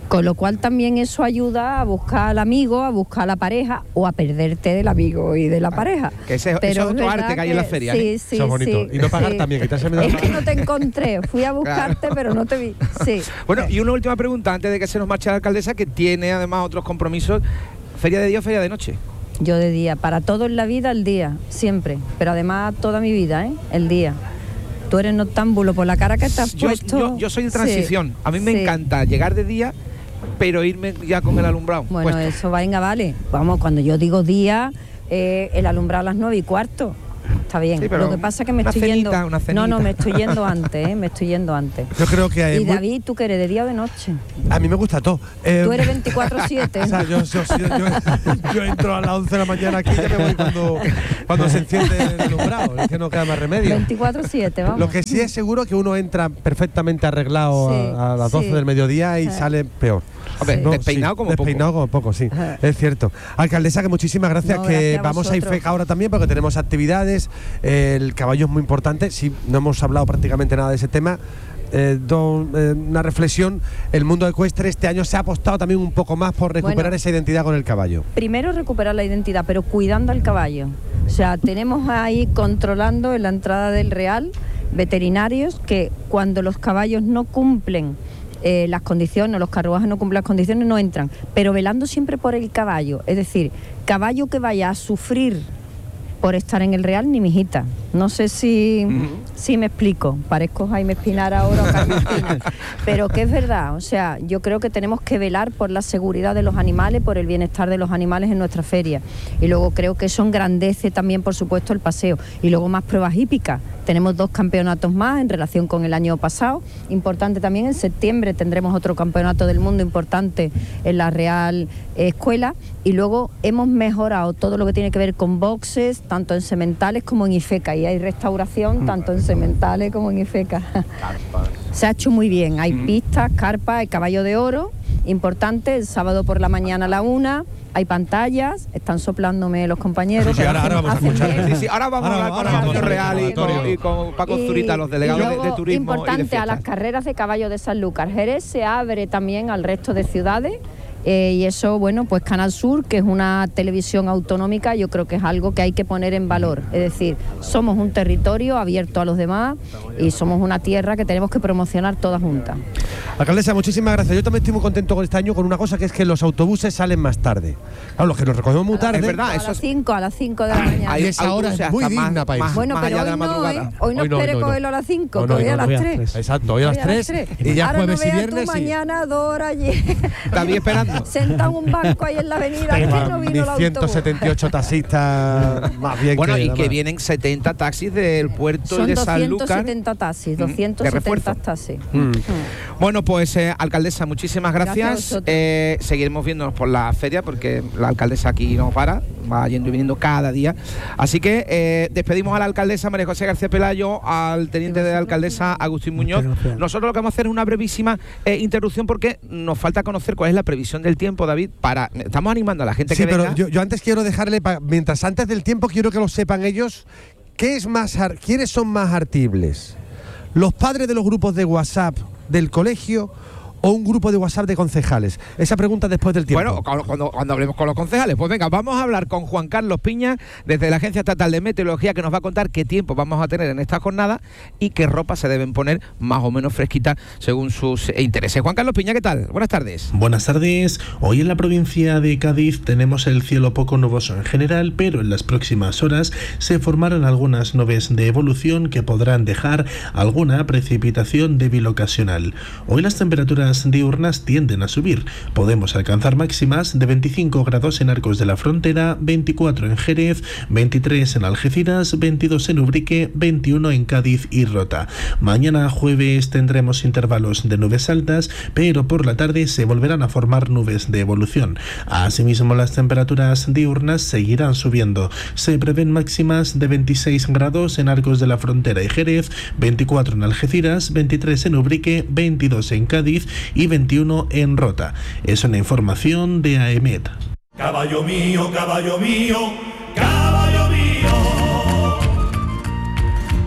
[SPEAKER 16] Con lo cual también eso ayuda a buscar al amigo, a buscar a la pareja o a perderte del amigo y de la pareja.
[SPEAKER 14] Que ese,
[SPEAKER 16] Pero
[SPEAKER 14] eso es otro arte que hay en la feria.
[SPEAKER 16] Sí,
[SPEAKER 14] ¿eh?
[SPEAKER 16] sí,
[SPEAKER 15] eso es bonito.
[SPEAKER 16] sí,
[SPEAKER 15] Y no pagar
[SPEAKER 16] sí.
[SPEAKER 15] también, quitarse miedo.
[SPEAKER 16] Es que no te encontré, fui a buscarte, claro. Pero no te vi. Sí.
[SPEAKER 14] Bueno, y una última pregunta antes de que se nos marche la alcaldesa, que tiene además otros compromisos. ¿Feria de día o feria de noche?
[SPEAKER 16] Yo de día, para todo en la vida el día, siempre. Pero además toda mi vida, ¿eh? El día. Tú eres noctámbulo por la cara que te has
[SPEAKER 14] yo,
[SPEAKER 16] puesto.
[SPEAKER 14] Yo, yo soy de transición.
[SPEAKER 16] Sí,
[SPEAKER 14] a mí me
[SPEAKER 16] sí.
[SPEAKER 14] encanta llegar de día, pero irme ya con el alumbrado.
[SPEAKER 16] Bueno,
[SPEAKER 14] puesto.
[SPEAKER 16] eso venga, vale. Vamos, cuando yo digo día, eh, el alumbrado a las nueve y cuarto. Está bien.
[SPEAKER 14] Sí,
[SPEAKER 16] Lo que pasa es que me estoy
[SPEAKER 14] cenita,
[SPEAKER 16] yendo.
[SPEAKER 14] una cenita.
[SPEAKER 16] No, no, me estoy yendo antes, ¿eh? Me estoy yendo antes.
[SPEAKER 15] Yo creo que hay
[SPEAKER 16] Y
[SPEAKER 15] muy-
[SPEAKER 16] David, ¿tú qué eres? ¿De día o de noche?
[SPEAKER 15] A mí me gusta todo. Eh,
[SPEAKER 16] Tú eres veinticuatro siete.
[SPEAKER 15] O sea, yo, yo, yo, yo- yo entro a las once de la mañana aquí y ya me voy cuando, cuando se enciende el alumbrado. Es que no queda más remedio.
[SPEAKER 16] veinticuatro siete, vamos.
[SPEAKER 15] Lo que sí es seguro que uno entra perfectamente arreglado
[SPEAKER 16] Sí,
[SPEAKER 15] a, a las doce
[SPEAKER 16] sí.
[SPEAKER 15] del mediodía y
[SPEAKER 16] Sí.
[SPEAKER 15] sale peor.
[SPEAKER 14] Hombre, despeinado como poco.
[SPEAKER 15] Despeinado como poco, sí. Es cierto. Alcaldesa, que muchísimas gracias,
[SPEAKER 16] No,
[SPEAKER 15] que
[SPEAKER 16] gracias a
[SPEAKER 15] vamos a
[SPEAKER 16] vosotros.
[SPEAKER 15] IFECA ahora también porque tenemos actividades. Eh, el caballo es muy importante. Sí, no hemos hablado prácticamente nada de ese tema. Eh, do- eh, una reflexión, el mundo ecuestre este año se ha apostado también un poco más por recuperar
[SPEAKER 16] Bueno.
[SPEAKER 15] esa identidad con el caballo.
[SPEAKER 16] Primero recuperar la identidad, pero cuidando al caballo. O sea, tenemos ahí controlando en la entrada del Real veterinarios que cuando los caballos no cumplen eh, las condiciones, los carruajes no cumplen las condiciones, no entran, pero velando siempre por el caballo. Es decir, caballo que vaya a sufrir por estar en el Real, ni mijita. No sé si, uh-huh. si me explico. Parezco Jaime Espinar ahora o Carmen Espinar. Pero que es verdad. O sea, yo creo que tenemos que velar por la seguridad de los animales, por el bienestar de los animales en nuestra feria. Y luego creo que eso engrandece también, por supuesto, el paseo. Y luego más pruebas hípicas. Tenemos dos campeonatos más en relación con el año pasado. Importante también, en septiembre tendremos otro campeonato del mundo importante en la Real Escuela. Y luego hemos mejorado todo lo que tiene que ver con boxes, tanto en sementales como en IFECA. Y hay restauración tanto en sementales como en IFECA. Se ha hecho muy bien. Hay pistas, carpas, hay caballo de oro. Importante, el sábado por la mañana a la una. Hay pantallas, están soplándome los compañeros.
[SPEAKER 15] Sí, sí, ahora, ahora vamos a escuchar.
[SPEAKER 14] Sí, sí, ahora vamos
[SPEAKER 15] Ahora,
[SPEAKER 14] a hablar
[SPEAKER 15] ahora
[SPEAKER 14] con
[SPEAKER 15] vamos
[SPEAKER 14] el
[SPEAKER 15] a
[SPEAKER 14] Real y
[SPEAKER 15] hablar.
[SPEAKER 14] con, y con Paco
[SPEAKER 16] Y-
[SPEAKER 14] Zurita, los delegados
[SPEAKER 16] y
[SPEAKER 14] de-
[SPEAKER 16] luego,
[SPEAKER 14] de, turismo.
[SPEAKER 16] importante,
[SPEAKER 14] y de
[SPEAKER 16] a las
[SPEAKER 14] fiestas.
[SPEAKER 16] carreras de caballo de Sanlúcar. Jerez se abre también al resto de ciudades. Eh, y eso, bueno, pues Canal Sur, que es una televisión autonómica, yo creo que es algo que hay que poner en valor. Es decir, somos un territorio abierto a los demás y somos una tierra que tenemos que promocionar todas juntas.
[SPEAKER 15] Alcaldesa, muchísimas gracias. Yo también estoy muy contento con este año con una cosa, que es que los autobuses salen más tarde. Claro, los que nos recogemos muy tarde.
[SPEAKER 14] Es verdad,
[SPEAKER 16] a
[SPEAKER 14] eso
[SPEAKER 16] las
[SPEAKER 14] es-
[SPEAKER 16] cinco, a las cinco de la mañana.
[SPEAKER 14] Hay
[SPEAKER 15] Y esa hora es
[SPEAKER 14] autobuses
[SPEAKER 15] muy
[SPEAKER 14] hasta más-
[SPEAKER 15] digna para irse.
[SPEAKER 14] más-
[SPEAKER 16] Bueno,
[SPEAKER 14] más
[SPEAKER 16] pero
[SPEAKER 14] allá de
[SPEAKER 16] hoy
[SPEAKER 14] la
[SPEAKER 16] no,
[SPEAKER 14] madrugada.
[SPEAKER 16] ¿eh? Hoy no
[SPEAKER 15] Hoy no,
[SPEAKER 16] espere
[SPEAKER 15] hoy no,
[SPEAKER 16] cogerlo a las cinco,
[SPEAKER 15] No, no,
[SPEAKER 16] coge
[SPEAKER 15] no,
[SPEAKER 16] a
[SPEAKER 15] no,
[SPEAKER 16] las
[SPEAKER 15] no.
[SPEAKER 16] tres.
[SPEAKER 15] Exacto, hoy a las tres y ya
[SPEAKER 16] Ahora
[SPEAKER 15] jueves
[SPEAKER 16] no
[SPEAKER 15] y
[SPEAKER 16] veas
[SPEAKER 15] viernes.
[SPEAKER 16] tú
[SPEAKER 15] y-
[SPEAKER 16] mañana dos horas allí.
[SPEAKER 14] David esperando.
[SPEAKER 16] Sentado en un banco ahí en la avenida, que no vino el
[SPEAKER 15] ciento
[SPEAKER 16] autobús.
[SPEAKER 15] setenta y ocho taxistas más bien
[SPEAKER 14] Bueno,
[SPEAKER 15] que
[SPEAKER 14] y
[SPEAKER 15] nada
[SPEAKER 14] que
[SPEAKER 15] más.
[SPEAKER 14] vienen setenta taxis del puerto
[SPEAKER 16] Son
[SPEAKER 14] de Sanlúcar.
[SPEAKER 16] doscientos setenta taxis, doscientos setenta taxis.
[SPEAKER 15] Mm.
[SPEAKER 14] Bueno, pues eh, alcaldesa, muchísimas
[SPEAKER 16] Gracias a
[SPEAKER 14] gracias.
[SPEAKER 16] vosotros.
[SPEAKER 14] Eh, seguiremos viéndonos por la feria porque la alcaldesa aquí no para, va yendo y viniendo cada día. Así que eh, despedimos a la alcaldesa María José García Pelayo, al teniente de alcaldesa Agustín Muñoz. Nosotros lo que vamos a hacer es una brevísima eh, interrupción porque nos falta conocer cuál es la previsión del tiempo, David. Para estamos animando a la gente
[SPEAKER 15] Sí,
[SPEAKER 14] que
[SPEAKER 15] pero
[SPEAKER 14] venga.
[SPEAKER 15] yo, yo antes quiero dejarle, pa- mientras antes del tiempo quiero que lo sepan ellos, ¿qué es más ar- ¿quiénes son más artibles? ¿Los padres de los grupos de WhatsApp del colegio o un grupo de WhatsApp de concejales? Esa pregunta después del tiempo.
[SPEAKER 14] Bueno, cuando, cuando, cuando hablemos con los concejales, pues venga, vamos a hablar con Juan Carlos Piña desde la Agencia Estatal de Meteorología, que nos va a contar qué tiempo vamos a tener en esta jornada y qué ropa se deben poner más o menos fresquita según sus eh, intereses. Juan Carlos Piña, ¿qué tal? Buenas tardes.
[SPEAKER 18] Buenas tardes. Hoy en la provincia de Cádiz tenemos el cielo poco nuboso en general, pero en las próximas horas se formarán algunas nubes de evolución que podrán dejar alguna precipitación débil ocasional. Hoy las temperaturas diurnas tienden a subir. Podemos alcanzar máximas de veinticinco grados en Arcos de la Frontera, veinticuatro en Jerez, veintitrés en Algeciras, veintidós en Ubrique, veintiuno en Cádiz y Rota. Mañana jueves tendremos intervalos de nubes altas, pero por la tarde se volverán a formar nubes de evolución. Asimismo, las temperaturas diurnas seguirán subiendo. Se prevén máximas de veintiséis grados en Arcos de la Frontera y Jerez, veinticuatro en Algeciras, veintitrés en Ubrique, veintidós en Cádiz y veintiuno en Rota. Es una información de AEMET.
[SPEAKER 19] Caballo mío, caballo mío, caballo mío.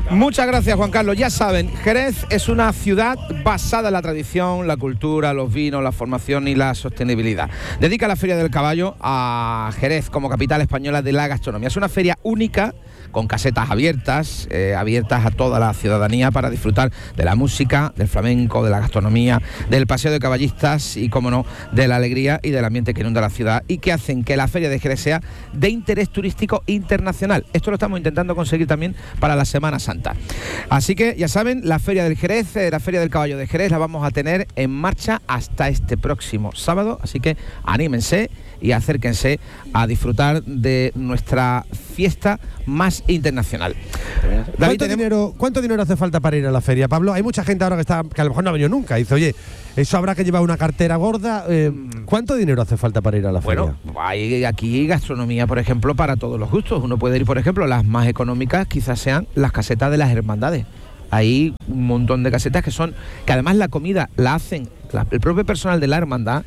[SPEAKER 14] Muchas gracias, Juan Carlos. Ya saben, Jerez es una ciudad basada en la tradición, la cultura, los vinos, la formación y la sostenibilidad. Dedica la Feria del Caballo a Jerez como capital española de la gastronomía. Es una feria única, con casetas abiertas, eh, abiertas a toda la ciudadanía para disfrutar de la música, del flamenco, de la gastronomía, del paseo de caballistas y, como no, de la alegría y del ambiente que inunda la ciudad y que hacen que la Feria de Jerez sea de interés turístico internacional. Esto lo estamos intentando conseguir también para la Semana Santa. Así que, ya saben, la Feria del Jerez, eh, la Feria del Caballo de Jerez, la vamos a tener en marcha hasta este próximo sábado, así que anímense y acérquense a disfrutar de nuestra fiesta más internacional.
[SPEAKER 15] David, ¿Cuánto, tenemos... dinero, ¿Cuánto dinero hace falta para ir a la feria, Pablo? Hay mucha gente ahora que está que a lo mejor no ha venido nunca. Dice, oye, eso habrá que llevar una cartera gorda. Eh, ¿Cuánto dinero hace falta para ir a la
[SPEAKER 14] bueno,
[SPEAKER 15] feria?
[SPEAKER 14] Bueno, hay aquí gastronomía, por ejemplo, para todos los gustos. Uno puede ir, por ejemplo, las más económicas quizás sean las casetas de las hermandades. Hay un montón de casetas que son, que además la comida la hacen la, el propio personal de la hermandad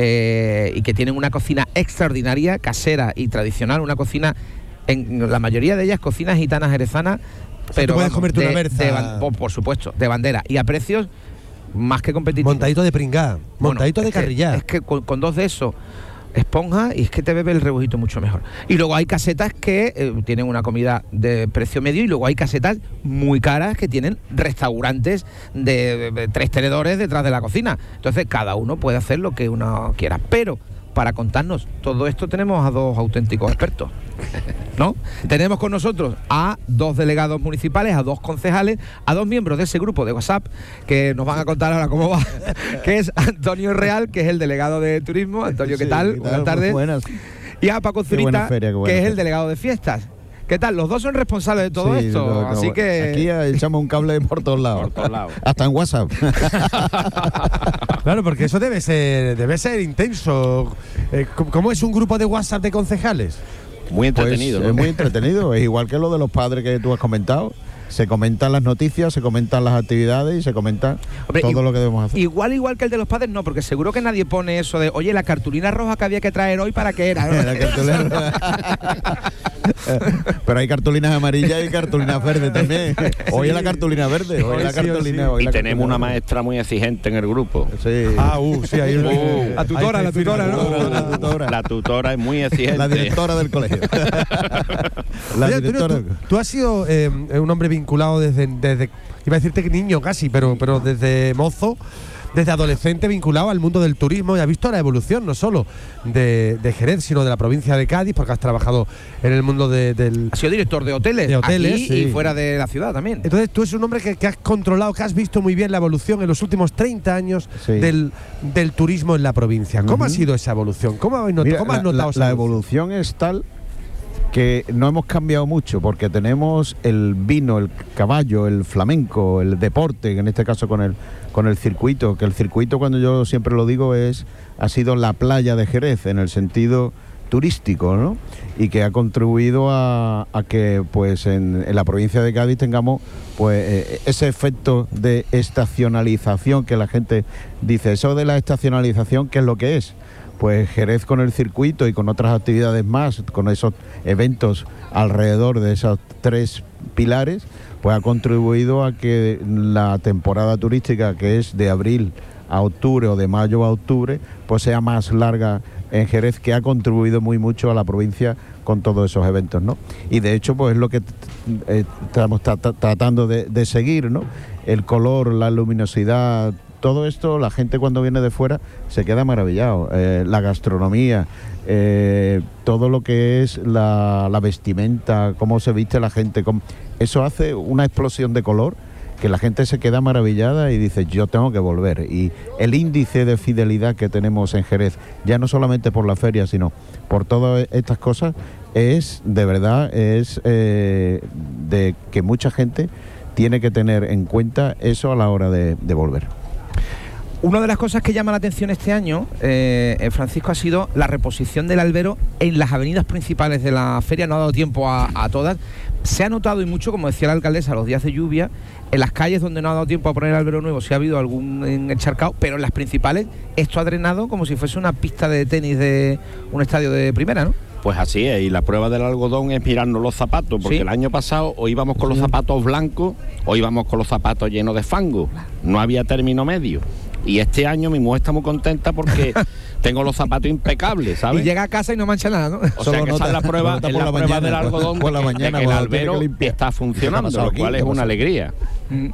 [SPEAKER 14] eh, y que tienen una cocina extraordinaria, casera y tradicional, una cocina, en la mayoría de ellas cocinas gitanas jerezanas,
[SPEAKER 15] o sea,
[SPEAKER 14] pero
[SPEAKER 15] tú puedes
[SPEAKER 14] vamos,
[SPEAKER 15] comerte
[SPEAKER 14] de,
[SPEAKER 15] una berza.
[SPEAKER 14] De, de, por, por supuesto, de bandera y a precios más que competitivos.
[SPEAKER 15] Montadito de pringá, montadito
[SPEAKER 14] bueno,
[SPEAKER 15] de carrillá.
[SPEAKER 14] Es que, es que con, con dos de esos esponja y es que te bebe el rebujito mucho mejor. Y luego hay casetas que eh, tienen una comida de precio medio y luego hay casetas muy caras que tienen restaurantes de, de, de tres tenedores detrás de la cocina. Entonces cada uno puede hacer lo que uno quiera. Pero para contarnos todo esto tenemos a dos auténticos expertos, ¿no? Tenemos con nosotros a dos delegados municipales, a dos concejales, a dos miembros de ese grupo de WhatsApp que nos van a contar ahora cómo va, que es Antonio Real, que es el delegado de turismo. Antonio, ¿qué tal? Sí, ¿qué tal? Buenas tardes. Buenas. Y a Paco Zurita, feria, que es feria. El delegado de fiestas. ¿Qué tal? Los dos son responsables de todo sí, esto, no, así que...
[SPEAKER 19] Aquí echamos un cable por todos lados. Por todos lados. Hasta en WhatsApp.
[SPEAKER 15] Claro, porque eso debe ser, debe ser intenso. Eh, ¿Cómo es un grupo de WhatsApp de concejales?
[SPEAKER 19] Muy entretenido. Pues, ¿no? Es muy entretenido, es igual que lo de los padres que tú has comentado. Se comentan las noticias, se comentan las actividades y se comenta Hombre, todo
[SPEAKER 14] igual,
[SPEAKER 19] lo que debemos hacer.
[SPEAKER 14] Igual, igual que el de los padres, no, porque seguro que nadie pone eso de, oye, la cartulina roja que había que traer hoy, ¿para qué era? ¿No? La cartulina
[SPEAKER 19] Pero hay cartulinas amarillas y cartulinas verdes también. Hoy es la cartulina verde, hoy es la cartulina. Hoy
[SPEAKER 20] y
[SPEAKER 19] la
[SPEAKER 20] tenemos
[SPEAKER 19] cartulina
[SPEAKER 20] una maestra muy exigente en el grupo.
[SPEAKER 19] Sí.
[SPEAKER 15] Ah, uh, sí, hay una.
[SPEAKER 14] Uh, la tutora, la tutora, ¿no?
[SPEAKER 20] La tutora. La tutora es muy exigente.
[SPEAKER 19] La directora del colegio.
[SPEAKER 15] La Oye, directora. Tú, tú has sido eh, un hombre vinculado desde, desde, iba a decirte que niño casi, pero, pero desde mozo, desde adolescente vinculado al mundo del turismo y has visto la evolución no solo de, de Jerez, sino de la provincia de Cádiz, porque has trabajado en el mundo de, del...
[SPEAKER 14] Has sido director de hoteles,
[SPEAKER 15] de hoteles
[SPEAKER 14] aquí sí. Y fuera de la ciudad también.
[SPEAKER 15] Entonces tú eres un hombre que, que has controlado, que has visto muy bien la evolución en los últimos treinta años sí. del, del turismo en la provincia. ¿Cómo uh-huh. ha sido esa evolución? ¿Cómo, habéis not-
[SPEAKER 19] Mira,
[SPEAKER 15] ¿cómo has
[SPEAKER 19] la,
[SPEAKER 15] notado
[SPEAKER 19] la,
[SPEAKER 15] esa
[SPEAKER 19] la
[SPEAKER 15] evolución?
[SPEAKER 19] evolución es tal que no hemos cambiado mucho porque tenemos el vino, el caballo, el flamenco, el deporte, en este caso con el con el circuito, que el circuito, cuando yo siempre lo digo, es ha sido la playa de Jerez en el sentido turístico, ¿no? Y que ha contribuido a, a que pues en, en la provincia de Cádiz tengamos pues eh, ese efecto de estacionalización que la gente dice. Eso de la estacionalización, ¿qué es lo que es? Pues Jerez con el circuito y con otras actividades más, con esos eventos alrededor de esos tres pilares, pues ha contribuido a que la temporada turística, que es de abril a octubre o de mayo a octubre, pues sea más larga en Jerez, que ha contribuido muy mucho a la provincia con todos esos eventos, ¿no? Y de hecho, pues es lo que t- t- estamos t- t- tratando de, de seguir, ¿no? El color, la luminosidad, todo esto, la gente cuando viene de fuera se queda maravillado. Eh, la gastronomía, eh, todo lo que es la, la vestimenta, cómo se viste la gente, cómo, eso hace una explosión de color que la gente se queda maravillada y dice, yo tengo que volver. Y el índice de fidelidad que tenemos en Jerez, ya no solamente por la feria, sino por todas estas cosas, es, de verdad, es eh, de que mucha gente tiene que tener en cuenta eso a la hora de, de volver.
[SPEAKER 14] Una de las cosas que llama la atención este año, eh, Francisco, ha sido la reposición del albero en las avenidas principales de la feria. No ha dado tiempo a, a todas. Se ha notado y mucho, como decía la alcaldesa, los días de lluvia, en las calles donde no ha dado tiempo a poner el albero nuevo, sí ha habido algún encharcado, pero en las principales esto ha drenado como si fuese una pista de tenis de un estadio de primera, ¿no?
[SPEAKER 20] Pues así es, y la prueba del algodón es mirarnos los zapatos, porque
[SPEAKER 14] ¿Sí?
[SPEAKER 20] el año pasado o íbamos con los zapatos blancos o íbamos con los zapatos llenos de fango, no había término medio. Y este año mi mujer está muy contenta porque tengo los zapatos impecables, ¿sabes?
[SPEAKER 14] Y llega a casa y no mancha nada, ¿no?
[SPEAKER 20] O sea que esa es la prueba, es la prueba del algodón
[SPEAKER 19] por la
[SPEAKER 20] de que-
[SPEAKER 19] mañana,
[SPEAKER 20] de que el
[SPEAKER 19] cuando tiene
[SPEAKER 20] albero
[SPEAKER 19] que limpiar.
[SPEAKER 20] está funcionando,
[SPEAKER 19] ¿Qué ha pasado
[SPEAKER 20] lo
[SPEAKER 19] aquí?
[SPEAKER 20] cual
[SPEAKER 19] ¿Qué
[SPEAKER 20] es
[SPEAKER 19] ha
[SPEAKER 20] una
[SPEAKER 19] pasado?
[SPEAKER 20] alegría.
[SPEAKER 14] Mm.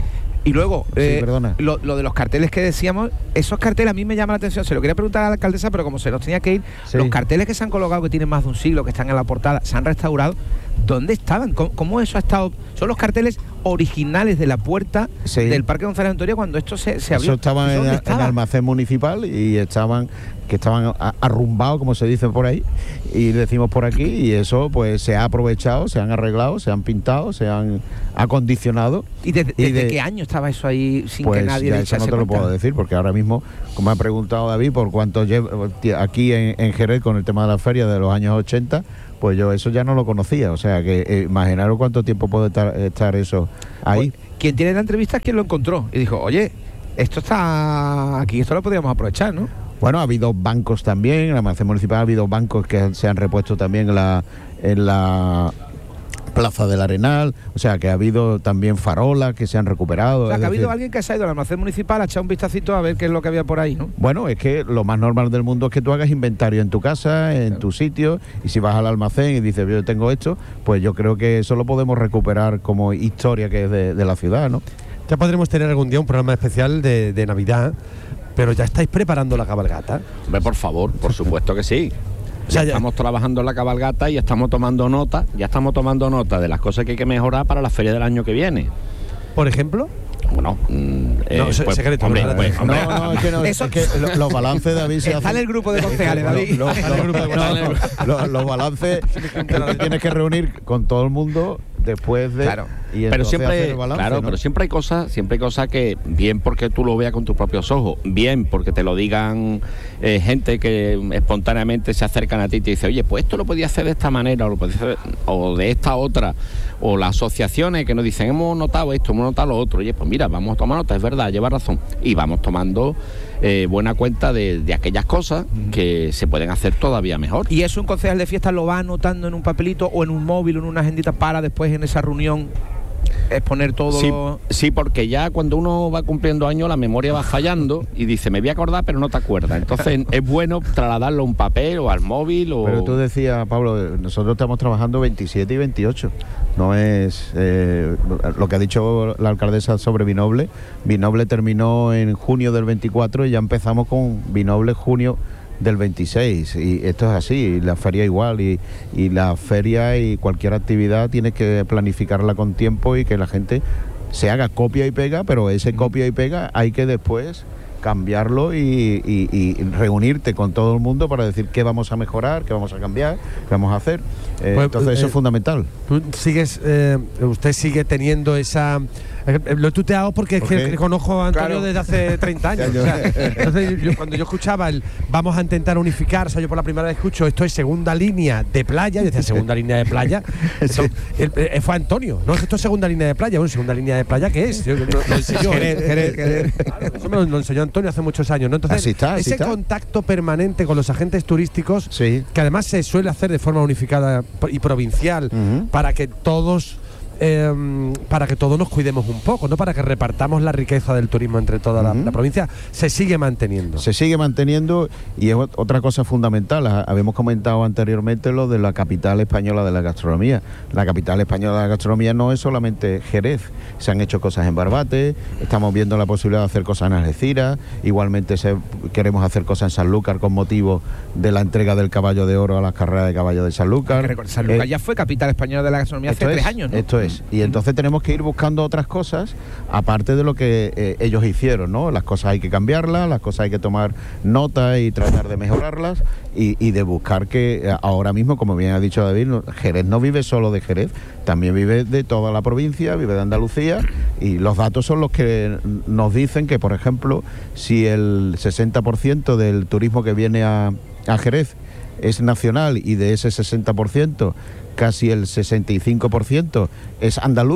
[SPEAKER 14] Y luego,
[SPEAKER 19] Sí,
[SPEAKER 14] eh,
[SPEAKER 19] perdona.
[SPEAKER 14] lo, lo de los carteles que decíamos, esos carteles a mí me llaman la atención. Se lo quería preguntar a la alcaldesa, pero como se nos tenía que ir,
[SPEAKER 19] Sí.
[SPEAKER 14] los carteles que se han colocado, que tienen más de un siglo, que están en la portada, se han restaurado. ¿Dónde estaban? ¿Cómo, cómo eso ha estado? Son los carteles originales de la puerta
[SPEAKER 19] Sí.
[SPEAKER 14] del Parque González Antonio cuando esto se, se abrió.
[SPEAKER 19] Eso estaban
[SPEAKER 14] ¿Eso
[SPEAKER 19] en,
[SPEAKER 14] dónde
[SPEAKER 19] en
[SPEAKER 14] estaba?
[SPEAKER 19] el almacén municipal y estaban que estaban a- arrumbados, como se dice por ahí, y decimos por aquí, y eso pues se ha aprovechado, se han arreglado, se han pintado, se han acondicionado.
[SPEAKER 14] ¿Y desde,
[SPEAKER 19] y
[SPEAKER 14] desde
[SPEAKER 19] de-
[SPEAKER 14] qué año estaba eso ahí sin
[SPEAKER 19] Pues
[SPEAKER 14] que nadie
[SPEAKER 19] ya
[SPEAKER 14] le
[SPEAKER 19] eso no
[SPEAKER 14] echase
[SPEAKER 19] te lo
[SPEAKER 14] cuenta?
[SPEAKER 19] puedo decir, porque ahora mismo, como ha preguntado David, por cuánto lleva aquí en, en Jerez con el tema de la feria de los años ochenta, pues yo eso ya no lo conocía. O sea, que eh, imaginaros cuánto tiempo puede estar, estar eso ahí.
[SPEAKER 14] Pues, quien tiene la entrevista es quien lo encontró y dijo, oye, esto está aquí, esto lo podríamos aprovechar, ¿no?
[SPEAKER 19] Bueno, ha habido bancos también, en el almacén municipal ha habido bancos que se han repuesto también en la, en la Plaza del Arenal, o sea que ha habido también farolas que se han recuperado.
[SPEAKER 14] O sea,
[SPEAKER 19] es
[SPEAKER 14] que ha habido
[SPEAKER 19] decir,
[SPEAKER 14] alguien que se ha ido al almacén municipal a echar un vistacito a ver qué es lo que había por ahí, ¿no?
[SPEAKER 19] Bueno, es que lo más normal del mundo es que tú hagas inventario en tu casa, en tu sitio, y si vas al almacén y dices, yo tengo esto, pues yo creo que eso lo podemos recuperar como historia que es de, de la ciudad, ¿no?
[SPEAKER 15] Ya podremos tener algún día un programa especial de, de Navidad, pero ya estáis preparando la cabalgata.
[SPEAKER 20] Hombre, por favor, por supuesto que sí.
[SPEAKER 15] O sea,
[SPEAKER 20] Ya
[SPEAKER 15] ya-
[SPEAKER 20] estamos trabajando en la cabalgata y estamos tomando nota, ya estamos tomando nota de las cosas que hay que mejorar para la feria del año que viene.
[SPEAKER 15] Por ejemplo.
[SPEAKER 20] Bueno, mm, eh,
[SPEAKER 15] No, se-
[SPEAKER 20] pues,
[SPEAKER 15] secreto,
[SPEAKER 20] hombre,
[SPEAKER 15] no,
[SPEAKER 20] pues,
[SPEAKER 19] No,
[SPEAKER 20] hombre,
[SPEAKER 19] no, es que, no, es
[SPEAKER 14] Eso-
[SPEAKER 19] que lo- los balances, David, se
[SPEAKER 14] Está
[SPEAKER 19] hacen...
[SPEAKER 14] en el grupo de concejales, David.
[SPEAKER 19] Lo- lo-
[SPEAKER 14] Está en el grupo de
[SPEAKER 19] no,
[SPEAKER 14] concejales.
[SPEAKER 19] no, lo- los balances tú tienes que reunir con todo el mundo después de...
[SPEAKER 20] Claro.
[SPEAKER 19] y
[SPEAKER 20] pero
[SPEAKER 19] entonces hacer
[SPEAKER 20] siempre,
[SPEAKER 19] el balance,
[SPEAKER 20] claro,
[SPEAKER 19] ¿no?
[SPEAKER 20] pero siempre hay cosas, siempre hay cosas que bien porque tú lo veas con tus propios ojos, bien porque te lo digan eh, gente que espontáneamente se acercan a ti y te dice, oye, pues esto lo podía hacer de esta manera o lo podía hacer o de esta otra, o las asociaciones que nos dicen, hemos notado esto, hemos notado lo otro, oye, pues mira, vamos a tomar nota, es verdad, lleva razón, y vamos tomando eh, buena cuenta de, de aquellas cosas que se pueden hacer todavía mejor.
[SPEAKER 14] ¿Y eso un concejal de fiesta lo va anotando en un papelito o en un móvil o en una agendita para después en esa reunión exponer todo?
[SPEAKER 20] Sí,
[SPEAKER 14] lo...
[SPEAKER 20] sí, porque ya cuando uno va cumpliendo años la memoria va fallando y dice, me voy a acordar pero no te acuerdas. Entonces es bueno trasladarlo a un papel o al móvil o...
[SPEAKER 19] Pero tú decías, Pablo, nosotros estamos trabajando veintisiete y veintiocho. No es eh, lo que ha dicho la alcaldesa sobre Vinoble. Vinoble terminó en junio del veinticuatro y ya empezamos con Vinoble junio del veintiséis, y esto es así, y la feria igual, y, y la feria y cualquier actividad tienes que planificarla con tiempo y que la gente se haga copia y pega, pero ese copia y pega hay que después cambiarlo y, y- y reunirte con todo el mundo para decir qué vamos a mejorar, qué vamos a cambiar, qué vamos a hacer. Eh,
[SPEAKER 15] Pues,
[SPEAKER 19] entonces
[SPEAKER 15] eh,
[SPEAKER 19] eso es fundamental.
[SPEAKER 15] Tú sigues, eh, usted sigue teniendo esa... eh, Lo he tuteado porque es
[SPEAKER 19] ¿Por
[SPEAKER 15] que
[SPEAKER 19] qué?
[SPEAKER 15] conozco a Antonio
[SPEAKER 19] Claro.
[SPEAKER 15] desde hace treinta años.
[SPEAKER 19] Ya,
[SPEAKER 15] o sea,
[SPEAKER 19] yo-
[SPEAKER 15] entonces, yo- cuando yo escuchaba el vamos a intentar unificar, o sea, yo por la primera vez escucho esto es segunda línea de playa, yo decía segunda línea de playa. Esto- el- eh, fue Antonio, no, esto es segunda línea de playa. Bueno, segunda línea de playa, ¿qué es? Yo- no- lo enseñó,
[SPEAKER 19] Jerez,
[SPEAKER 15] ¿eh?
[SPEAKER 19] Jerez, Jerez.
[SPEAKER 15] Claro, eso me lo, lo enseñó Antonio hace muchos años, ¿no? Entonces,
[SPEAKER 19] Así está, así
[SPEAKER 15] ese
[SPEAKER 19] está.
[SPEAKER 15] contacto permanente con los agentes turísticos,
[SPEAKER 19] Sí.
[SPEAKER 15] que además se suele hacer de forma unificada y provincial,
[SPEAKER 19] Ujú.
[SPEAKER 15] para que todos eh, para que todos nos cuidemos un poco, no para que repartamos la riqueza del turismo entre toda la-
[SPEAKER 19] Ujú.
[SPEAKER 15] la, provincia, se sigue manteniendo.
[SPEAKER 19] Se sigue manteniendo y es ot- otra cosa fundamental. Ha- Habíamos comentado anteriormente lo de la capital española de la gastronomía. La capital española de la gastronomía no es solamente Jerez. Se han hecho cosas en Barbate, estamos viendo la posibilidad de hacer cosas en Algeciras, igualmente se- queremos hacer cosas en Sanlúcar con motivo de la entrega del caballo de oro a las carreras de caballo de Sanlúcar.
[SPEAKER 14] Sanlúcar
[SPEAKER 19] Eh,
[SPEAKER 14] ya fue capital española de la gastronomía hace
[SPEAKER 19] esto
[SPEAKER 14] tres
[SPEAKER 19] es,
[SPEAKER 14] años, ¿no?
[SPEAKER 19] Esto es. Y entonces tenemos que ir buscando otras cosas, aparte de lo que eh, ellos hicieron, ¿no? Las cosas hay que cambiarlas, las cosas hay que tomar nota y tratar de mejorarlas y, y de buscar que eh, ahora mismo, como bien ha dicho David, no- Jerez no vive solo de Jerez, también vive de toda la provincia, vive de Andalucía, y los datos son los que nos dicen que, por ejemplo, si el sesenta por ciento del turismo que viene a, a Jerez es nacional y de ese sesenta por ciento casi el sesenta y cinco por ciento es andaluz,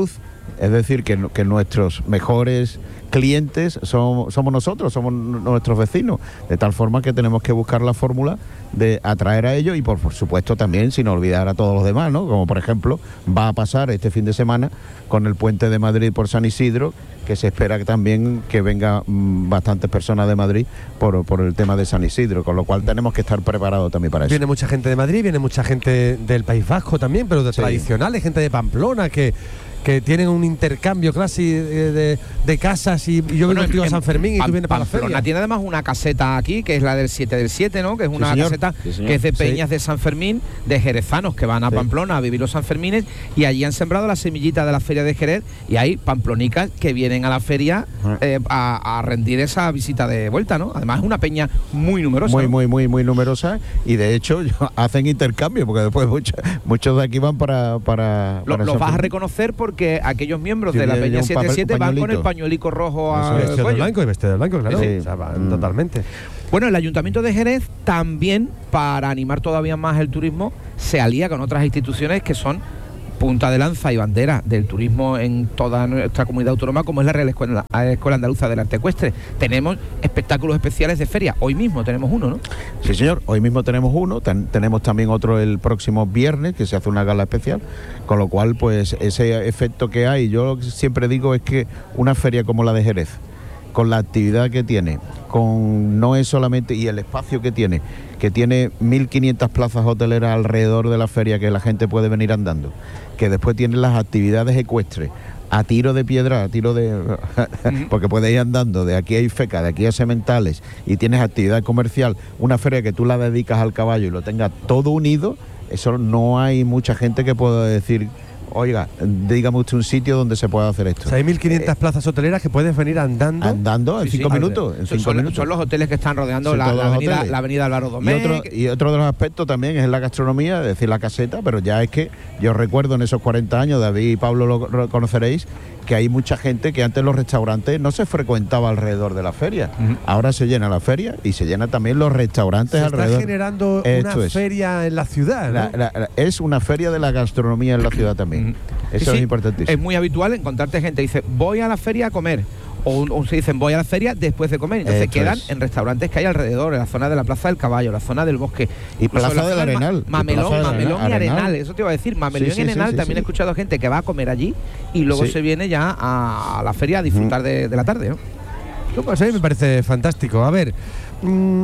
[SPEAKER 19] Es decir, que, que nuestros mejores clientes son, somos nosotros, somos nuestros vecinos, de tal forma que tenemos que buscar la fórmula de atraer a ellos y por, por supuesto también sin olvidar a todos los demás, ¿no? Como por ejemplo va a pasar este fin de semana con el puente de Madrid por San Isidro, que se espera que también que venga mmm, bastantes personas de Madrid por, por el tema de San Isidro, con lo cual tenemos que estar preparados también para eso.
[SPEAKER 15] Viene mucha gente de Madrid, viene mucha gente del País Vasco también, pero de
[SPEAKER 19] Sí.
[SPEAKER 15] tradicionales, gente de Pamplona que que tienen un intercambio casi de, de, de casas y, y yo
[SPEAKER 14] Bueno,
[SPEAKER 15] vengo contigo a
[SPEAKER 14] en-
[SPEAKER 15] San Fermín y
[SPEAKER 14] Pam-
[SPEAKER 15] tú vienes para la
[SPEAKER 14] Pamplona
[SPEAKER 15] feria.
[SPEAKER 14] tiene además una caseta aquí, que es la del siete del siete, ¿no? Que es una
[SPEAKER 19] señor.
[SPEAKER 14] caseta
[SPEAKER 19] Sí, señor.
[SPEAKER 14] que es de
[SPEAKER 19] Sí.
[SPEAKER 14] peñas de San Fermín, de jerezanos que van a
[SPEAKER 19] Sí.
[SPEAKER 14] Pamplona a vivir los Sanfermines, y allí han sembrado la semillita de la feria de Jerez, y hay pamplonicas que vienen a la feria eh, a, a rendir esa visita de vuelta, ¿no? Además es una peña muy numerosa.
[SPEAKER 19] Muy,
[SPEAKER 14] ¿no?
[SPEAKER 19] muy, muy, muy numerosa, y de hecho hacen intercambio, porque después muchos, muchos de aquí van para... para,
[SPEAKER 14] Lo-
[SPEAKER 19] para
[SPEAKER 14] los
[SPEAKER 19] San
[SPEAKER 14] vas a
[SPEAKER 19] Fermín.
[SPEAKER 14] reconocer porque aquellos miembros
[SPEAKER 19] Sí,
[SPEAKER 14] de la
[SPEAKER 19] lleva
[SPEAKER 14] peña
[SPEAKER 19] un
[SPEAKER 14] siete
[SPEAKER 19] papel-
[SPEAKER 14] siete
[SPEAKER 19] un
[SPEAKER 14] van con el
[SPEAKER 19] pañuelito.
[SPEAKER 14] pañuelico rojo
[SPEAKER 15] Eso,
[SPEAKER 14] al
[SPEAKER 15] vestido de
[SPEAKER 14] cuello.
[SPEAKER 15] blanco y vestido de blanco, claro.
[SPEAKER 19] Sí.
[SPEAKER 15] O sea, van
[SPEAKER 14] Mm.
[SPEAKER 15] totalmente.
[SPEAKER 14] Bueno, el Ayuntamiento de Jerez también, para animar todavía más el turismo, se alía con otras instituciones que son punta de lanza y bandera del turismo en toda nuestra comunidad autónoma, como es la Real Escuela, Escuela Andaluza del Arte Ecuestre. Tenemos espectáculos especiales de feria. Hoy mismo tenemos uno, ¿no?
[SPEAKER 19] Sí, señor. Hoy mismo tenemos uno. Ten- tenemos también otro el próximo viernes, que se hace una gala especial. Con lo cual, pues, ese efecto que hay, yo lo que siempre digo es que una feria como la de Jerez, con la actividad que tiene, con no es solamente, y el espacio que tiene, que tiene mil quinientas plazas hoteleras alrededor de la feria que la gente puede venir andando, que después tiene las actividades ecuestres, a tiro de piedra, a tiro de... porque puedes ir andando, de aquí a Ifeca, de aquí a Sementales, y tienes actividad comercial, una feria que tú la dedicas al caballo y lo tengas todo unido, eso no hay mucha gente que pueda decir, oiga, dígame usted un sitio donde se pueda hacer esto.
[SPEAKER 15] O sea, hay mil quinientas plazas hoteleras que puedes venir andando.
[SPEAKER 19] Andando en
[SPEAKER 14] Sí, sí.
[SPEAKER 19] cinco minutos. En
[SPEAKER 14] Son,
[SPEAKER 19] cinco
[SPEAKER 14] son-
[SPEAKER 19] minutos.
[SPEAKER 14] son los hoteles que están rodeando
[SPEAKER 19] Son
[SPEAKER 14] la,
[SPEAKER 19] todos
[SPEAKER 14] la
[SPEAKER 19] los
[SPEAKER 14] avenida,
[SPEAKER 19] hoteles.
[SPEAKER 14] la avenida Álvaro
[SPEAKER 19] Y
[SPEAKER 14] Domecq.
[SPEAKER 19] otro, y otro de los aspectos también es la gastronomía, es decir, la caseta, pero ya es que yo recuerdo en esos cuarenta años, David y Pablo lo lo conoceréis, que hay mucha gente que antes los restaurantes no se frecuentaba alrededor de la feria. Ahora se llena la feria y se llena también los restaurantes
[SPEAKER 15] Se está
[SPEAKER 19] alrededor.
[SPEAKER 15] generando
[SPEAKER 19] Esto
[SPEAKER 15] una
[SPEAKER 19] es.
[SPEAKER 15] feria en la ciudad, ¿no?
[SPEAKER 19] La- la- la- es una feria de la gastronomía en la ciudad también. Eso
[SPEAKER 14] Sí,
[SPEAKER 19] es
[SPEAKER 14] sí.
[SPEAKER 19] importantísimo.
[SPEAKER 14] Es muy habitual encontrarte gente que dice, voy a la feria a comer. O, o se dicen, voy a la feria después de comer. Entonces
[SPEAKER 19] Esto
[SPEAKER 14] quedan
[SPEAKER 19] es.
[SPEAKER 14] en restaurantes que hay alrededor, en la zona de la Plaza del Caballo, la zona del Bosque.
[SPEAKER 19] Y
[SPEAKER 14] incluso
[SPEAKER 19] Plaza
[SPEAKER 14] en la
[SPEAKER 19] del
[SPEAKER 14] zona Ma-
[SPEAKER 19] Arenal, y
[SPEAKER 14] Mamelón,
[SPEAKER 19] Plaza del
[SPEAKER 14] Mamelón y
[SPEAKER 19] Arenal.
[SPEAKER 14] Arenal. Eso te iba a decir. Mamelón
[SPEAKER 19] Sí, sí,
[SPEAKER 14] y
[SPEAKER 19] sí,
[SPEAKER 14] Arenal
[SPEAKER 19] sí,
[SPEAKER 14] también
[SPEAKER 19] sí.
[SPEAKER 14] he escuchado gente que va a comer allí y luego
[SPEAKER 19] Sí.
[SPEAKER 14] se viene ya a, a la feria a disfrutar de, de la tarde, ¿no?
[SPEAKER 15] No, pues a mí me parece fantástico. A ver, mm,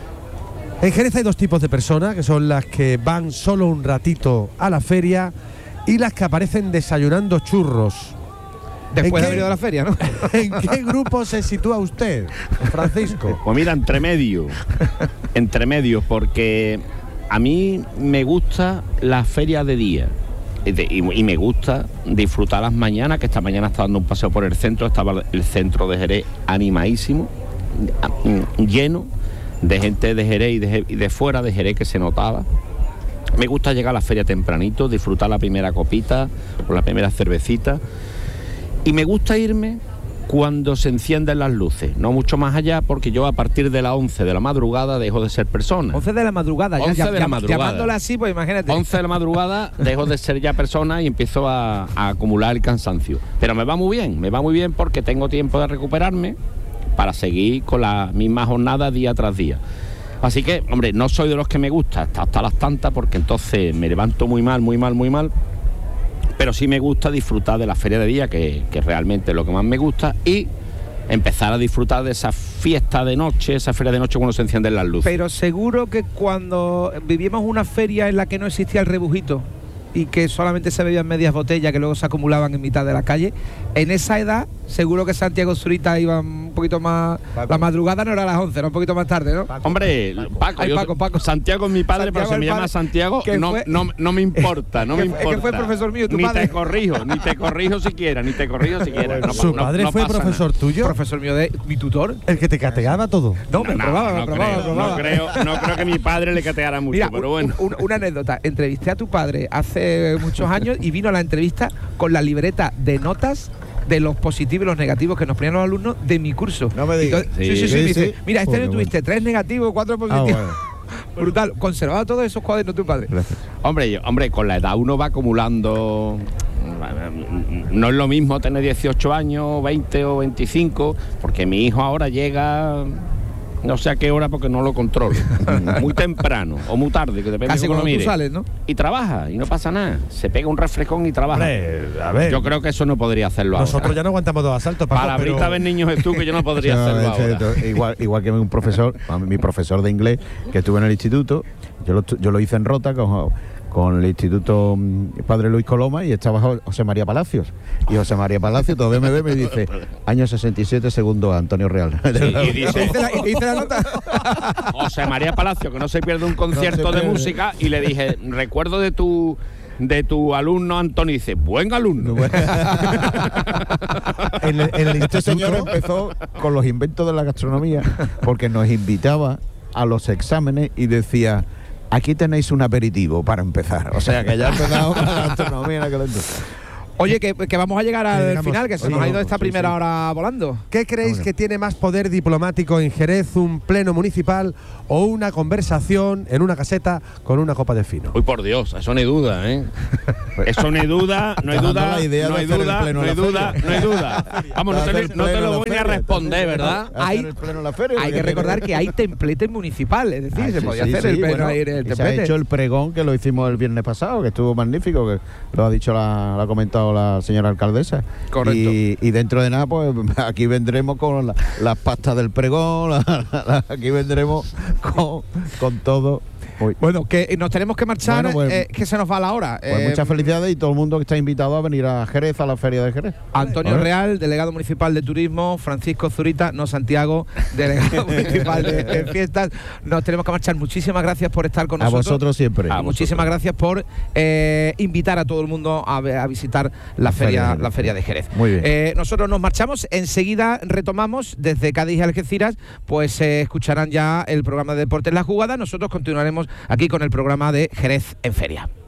[SPEAKER 15] en Jerez hay dos tipos de personas, que son las que van solo un ratito a la feria y las que aparecen desayunando churros.
[SPEAKER 14] Después de
[SPEAKER 15] ¿En
[SPEAKER 14] haber
[SPEAKER 15] qué-
[SPEAKER 14] ido a la feria, ¿no?
[SPEAKER 15] ¿En qué grupo se sitúa usted, Francisco?
[SPEAKER 20] Pues mira, entre medio, entre medio, porque a mí me gusta la feria de día y, de- y- y me gusta disfrutar las mañanas, que esta mañana estaba dando un paseo por el centro, estaba el centro de Jerez animadísimo, a- lleno de gente de Jerez y de, Je- y de fuera de Jerez que se notaba. Me gusta llegar a la feria tempranito, disfrutar la primera copita o la primera cervecita. Y me gusta irme cuando se encienden las luces, no mucho más allá, porque yo a partir de las once de la madrugada dejo de ser persona.
[SPEAKER 14] once de la madrugada, ya,
[SPEAKER 20] once
[SPEAKER 14] ya-
[SPEAKER 20] de la
[SPEAKER 14] ya-
[SPEAKER 20] madrugada.
[SPEAKER 14] Llamándola así, pues imagínate.
[SPEAKER 20] once de la madrugada dejo de ser ya persona y empiezo a, a acumular el cansancio. Pero me va muy bien, me va muy bien porque tengo tiempo de recuperarme para seguir con la misma jornada día tras día. Así que, hombre, no soy de los que me gusta hasta, hasta las tantas, porque entonces me levanto muy mal, muy mal, muy mal. Pero sí me gusta disfrutar de la feria de día, que, que realmente es lo que más me gusta, y empezar a disfrutar de esa fiesta de noche, esa feria de noche cuando se encienden las luces.
[SPEAKER 14] Pero seguro que cuando vivimos una feria en la que no existía el rebujito y que solamente se bebían medias botellas que luego se acumulaban en mitad de la calle, en esa edad seguro que Santiago Zurita iba un poquito más...
[SPEAKER 20] Paco.
[SPEAKER 14] La madrugada no era a las once, era un poquito más tarde, ¿no?
[SPEAKER 20] Hombre, Paco,
[SPEAKER 14] Ay,
[SPEAKER 20] yo-
[SPEAKER 14] Paco, Paco.
[SPEAKER 20] Santiago es mi padre,
[SPEAKER 14] Santiago
[SPEAKER 20] pero se me
[SPEAKER 14] el
[SPEAKER 20] llama
[SPEAKER 14] padre,
[SPEAKER 20] Santiago,
[SPEAKER 14] que
[SPEAKER 20] no,
[SPEAKER 14] fue-
[SPEAKER 20] no, no me importa, no me
[SPEAKER 14] Es que- es
[SPEAKER 20] importa.
[SPEAKER 14] que fue profesor mío, tu
[SPEAKER 20] ni
[SPEAKER 14] padre.
[SPEAKER 20] te corrijo, ni te corrijo siquiera, ni te corrijo siquiera. No,
[SPEAKER 15] ¿Su
[SPEAKER 20] no-
[SPEAKER 15] padre
[SPEAKER 20] no
[SPEAKER 15] fue
[SPEAKER 20] pasa
[SPEAKER 15] profesor
[SPEAKER 20] nada.
[SPEAKER 15] tuyo?
[SPEAKER 14] Profesor mío de mi tutor.
[SPEAKER 15] El que te cateaba todo.
[SPEAKER 14] No, me
[SPEAKER 20] No,
[SPEAKER 14] probaba, me
[SPEAKER 20] no
[SPEAKER 14] probaba,
[SPEAKER 20] creo,
[SPEAKER 14] me probaba.
[SPEAKER 20] no creo, no creo que mi padre le cateara mucho,
[SPEAKER 14] Mira,
[SPEAKER 20] pero
[SPEAKER 14] un-
[SPEAKER 20] bueno.
[SPEAKER 14] un- una anécdota. Entrevisté a tu padre hace muchos años y vino a la entrevista con la libreta de notas de los positivos y los negativos que nos ponían los alumnos de mi curso.
[SPEAKER 19] No me digas.
[SPEAKER 14] Entonces, sí, sí, sí,
[SPEAKER 19] Sí,
[SPEAKER 14] me
[SPEAKER 19] sí.
[SPEAKER 14] dice, mira, este
[SPEAKER 19] Joder,
[SPEAKER 14] año tuviste tres negativos, cuatro positivos.
[SPEAKER 19] bueno.
[SPEAKER 14] Brutal. Conservaba todos esos cuadernos tu padre.
[SPEAKER 19] Gracias.
[SPEAKER 20] Hombre, yo- hombre, con la edad uno va acumulando no es lo mismo tener dieciocho años, veinte o veinticinco, porque mi hijo ahora llega... no sé a qué hora porque no lo controlo. Muy temprano o muy tarde, que depende
[SPEAKER 14] casi
[SPEAKER 20] de cómo lo mire.
[SPEAKER 14] Tú sales, ¿no?
[SPEAKER 20] Y trabaja, y no pasa nada. Se pega un refrescón y trabaja.
[SPEAKER 15] Hombre, a ver.
[SPEAKER 20] Yo creo que eso no podría hacerlo
[SPEAKER 15] Nosotros
[SPEAKER 20] ahora.
[SPEAKER 15] ya no aguantamos dos asaltos, Paco,
[SPEAKER 20] Palabrita
[SPEAKER 15] pero...
[SPEAKER 20] ven niños es tú, que yo no podría
[SPEAKER 19] No,
[SPEAKER 20] hacerlo
[SPEAKER 19] es
[SPEAKER 20] ahora.
[SPEAKER 19] cierto. Igual, igual que un profesor, mi profesor de inglés, que estuve en el instituto, yo lo, yo lo hice en Rota con, con el Instituto Padre Luis Coloma, y estaba José María Palacios. Y José María Palacios todavía me ve y me dice, año sesenta y siete, segundo a Antonio Real.
[SPEAKER 20] Sí, y dice,
[SPEAKER 14] ¿Y te hice la nota?
[SPEAKER 20] José María Palacio, que no se pierde un concierto de música, y le dije, recuerdo de tu de tu alumno Antonio, y dice, buen alumno.
[SPEAKER 19] en el, en el este señor empezó con los inventos de la gastronomía, porque nos invitaba a los exámenes y decía, aquí tenéis un aperitivo para empezar. O sea que ya empezamos con la gastronomía en aquel entonces.
[SPEAKER 14] Oye, que, que vamos a llegar al
[SPEAKER 15] llegamos.
[SPEAKER 14] final, que se
[SPEAKER 15] Oye,
[SPEAKER 14] nos ha ido
[SPEAKER 15] no,
[SPEAKER 14] esta
[SPEAKER 15] sí,
[SPEAKER 14] primera
[SPEAKER 15] sí.
[SPEAKER 14] hora volando.
[SPEAKER 15] ¿Qué creéis que tiene más poder diplomático en Jerez, un pleno municipal o una conversación en una caseta con una copa de fino?
[SPEAKER 20] Uy, por Dios, eso no hay duda, ¿eh? Eso no hay duda, no hay duda,
[SPEAKER 19] la idea
[SPEAKER 20] no
[SPEAKER 19] de
[SPEAKER 20] hay
[SPEAKER 19] hacer el
[SPEAKER 20] duda,
[SPEAKER 19] pleno
[SPEAKER 20] no hay
[SPEAKER 19] en la
[SPEAKER 20] duda,
[SPEAKER 19] feria.
[SPEAKER 20] no hay duda. Vamos, no te,
[SPEAKER 19] Hacer
[SPEAKER 20] no te
[SPEAKER 19] pleno en
[SPEAKER 20] lo
[SPEAKER 19] la
[SPEAKER 20] voy ni a
[SPEAKER 19] feria,
[SPEAKER 20] responder,
[SPEAKER 19] entonces,
[SPEAKER 20] ¿verdad?
[SPEAKER 19] ¿no? Hacer
[SPEAKER 14] Hay,
[SPEAKER 19] el pleno en la feria,
[SPEAKER 14] hay que recordar que hay templete municipal, es decir,
[SPEAKER 19] Ah,
[SPEAKER 14] se
[SPEAKER 19] sí,
[SPEAKER 14] podía
[SPEAKER 19] sí,
[SPEAKER 14] hacer
[SPEAKER 19] sí,
[SPEAKER 14] el pleno
[SPEAKER 19] bueno,
[SPEAKER 14] ahí en el
[SPEAKER 19] y se ha
[SPEAKER 14] templete.
[SPEAKER 19] hecho el pregón, que lo hicimos el viernes pasado, que estuvo magnífico, que lo ha dicho la, lo ha comentado la señora alcaldesa.
[SPEAKER 14] Correcto.
[SPEAKER 19] Y, y dentro de nada, pues aquí vendremos con la- las pastas del pregón, la- la- aquí vendremos con, con todo. Uy.
[SPEAKER 14] Bueno, que nos tenemos que marchar,
[SPEAKER 19] Bueno, pues-
[SPEAKER 14] eh, que se nos va la hora.
[SPEAKER 19] Pues
[SPEAKER 14] Eh,
[SPEAKER 19] muchas felicidades, y todo el mundo que está invitado a venir a Jerez, a la feria de Jerez.
[SPEAKER 14] Antonio
[SPEAKER 19] Vale.
[SPEAKER 14] Real, delegado municipal de turismo, Francisco Zurita, no Santiago, delegado municipal de, de fiestas. Nos tenemos que marchar. Muchísimas gracias por estar con
[SPEAKER 19] A
[SPEAKER 14] nosotros.
[SPEAKER 19] vosotros siempre.
[SPEAKER 14] Y
[SPEAKER 19] A
[SPEAKER 14] muchísimas gracias por eh, invitar a todo el mundo a, ve- a visitar la,
[SPEAKER 19] La feria de
[SPEAKER 14] feria,
[SPEAKER 19] Jerez.
[SPEAKER 14] la feria de Jerez.
[SPEAKER 19] Muy bien.
[SPEAKER 14] Eh, nosotros nos marchamos, enseguida retomamos desde Cádiz y Algeciras, pues eh, escucharán ya el programa de Deportes La Jugada. Nosotros continuaremos aquí con el programa de Jerez en Feria.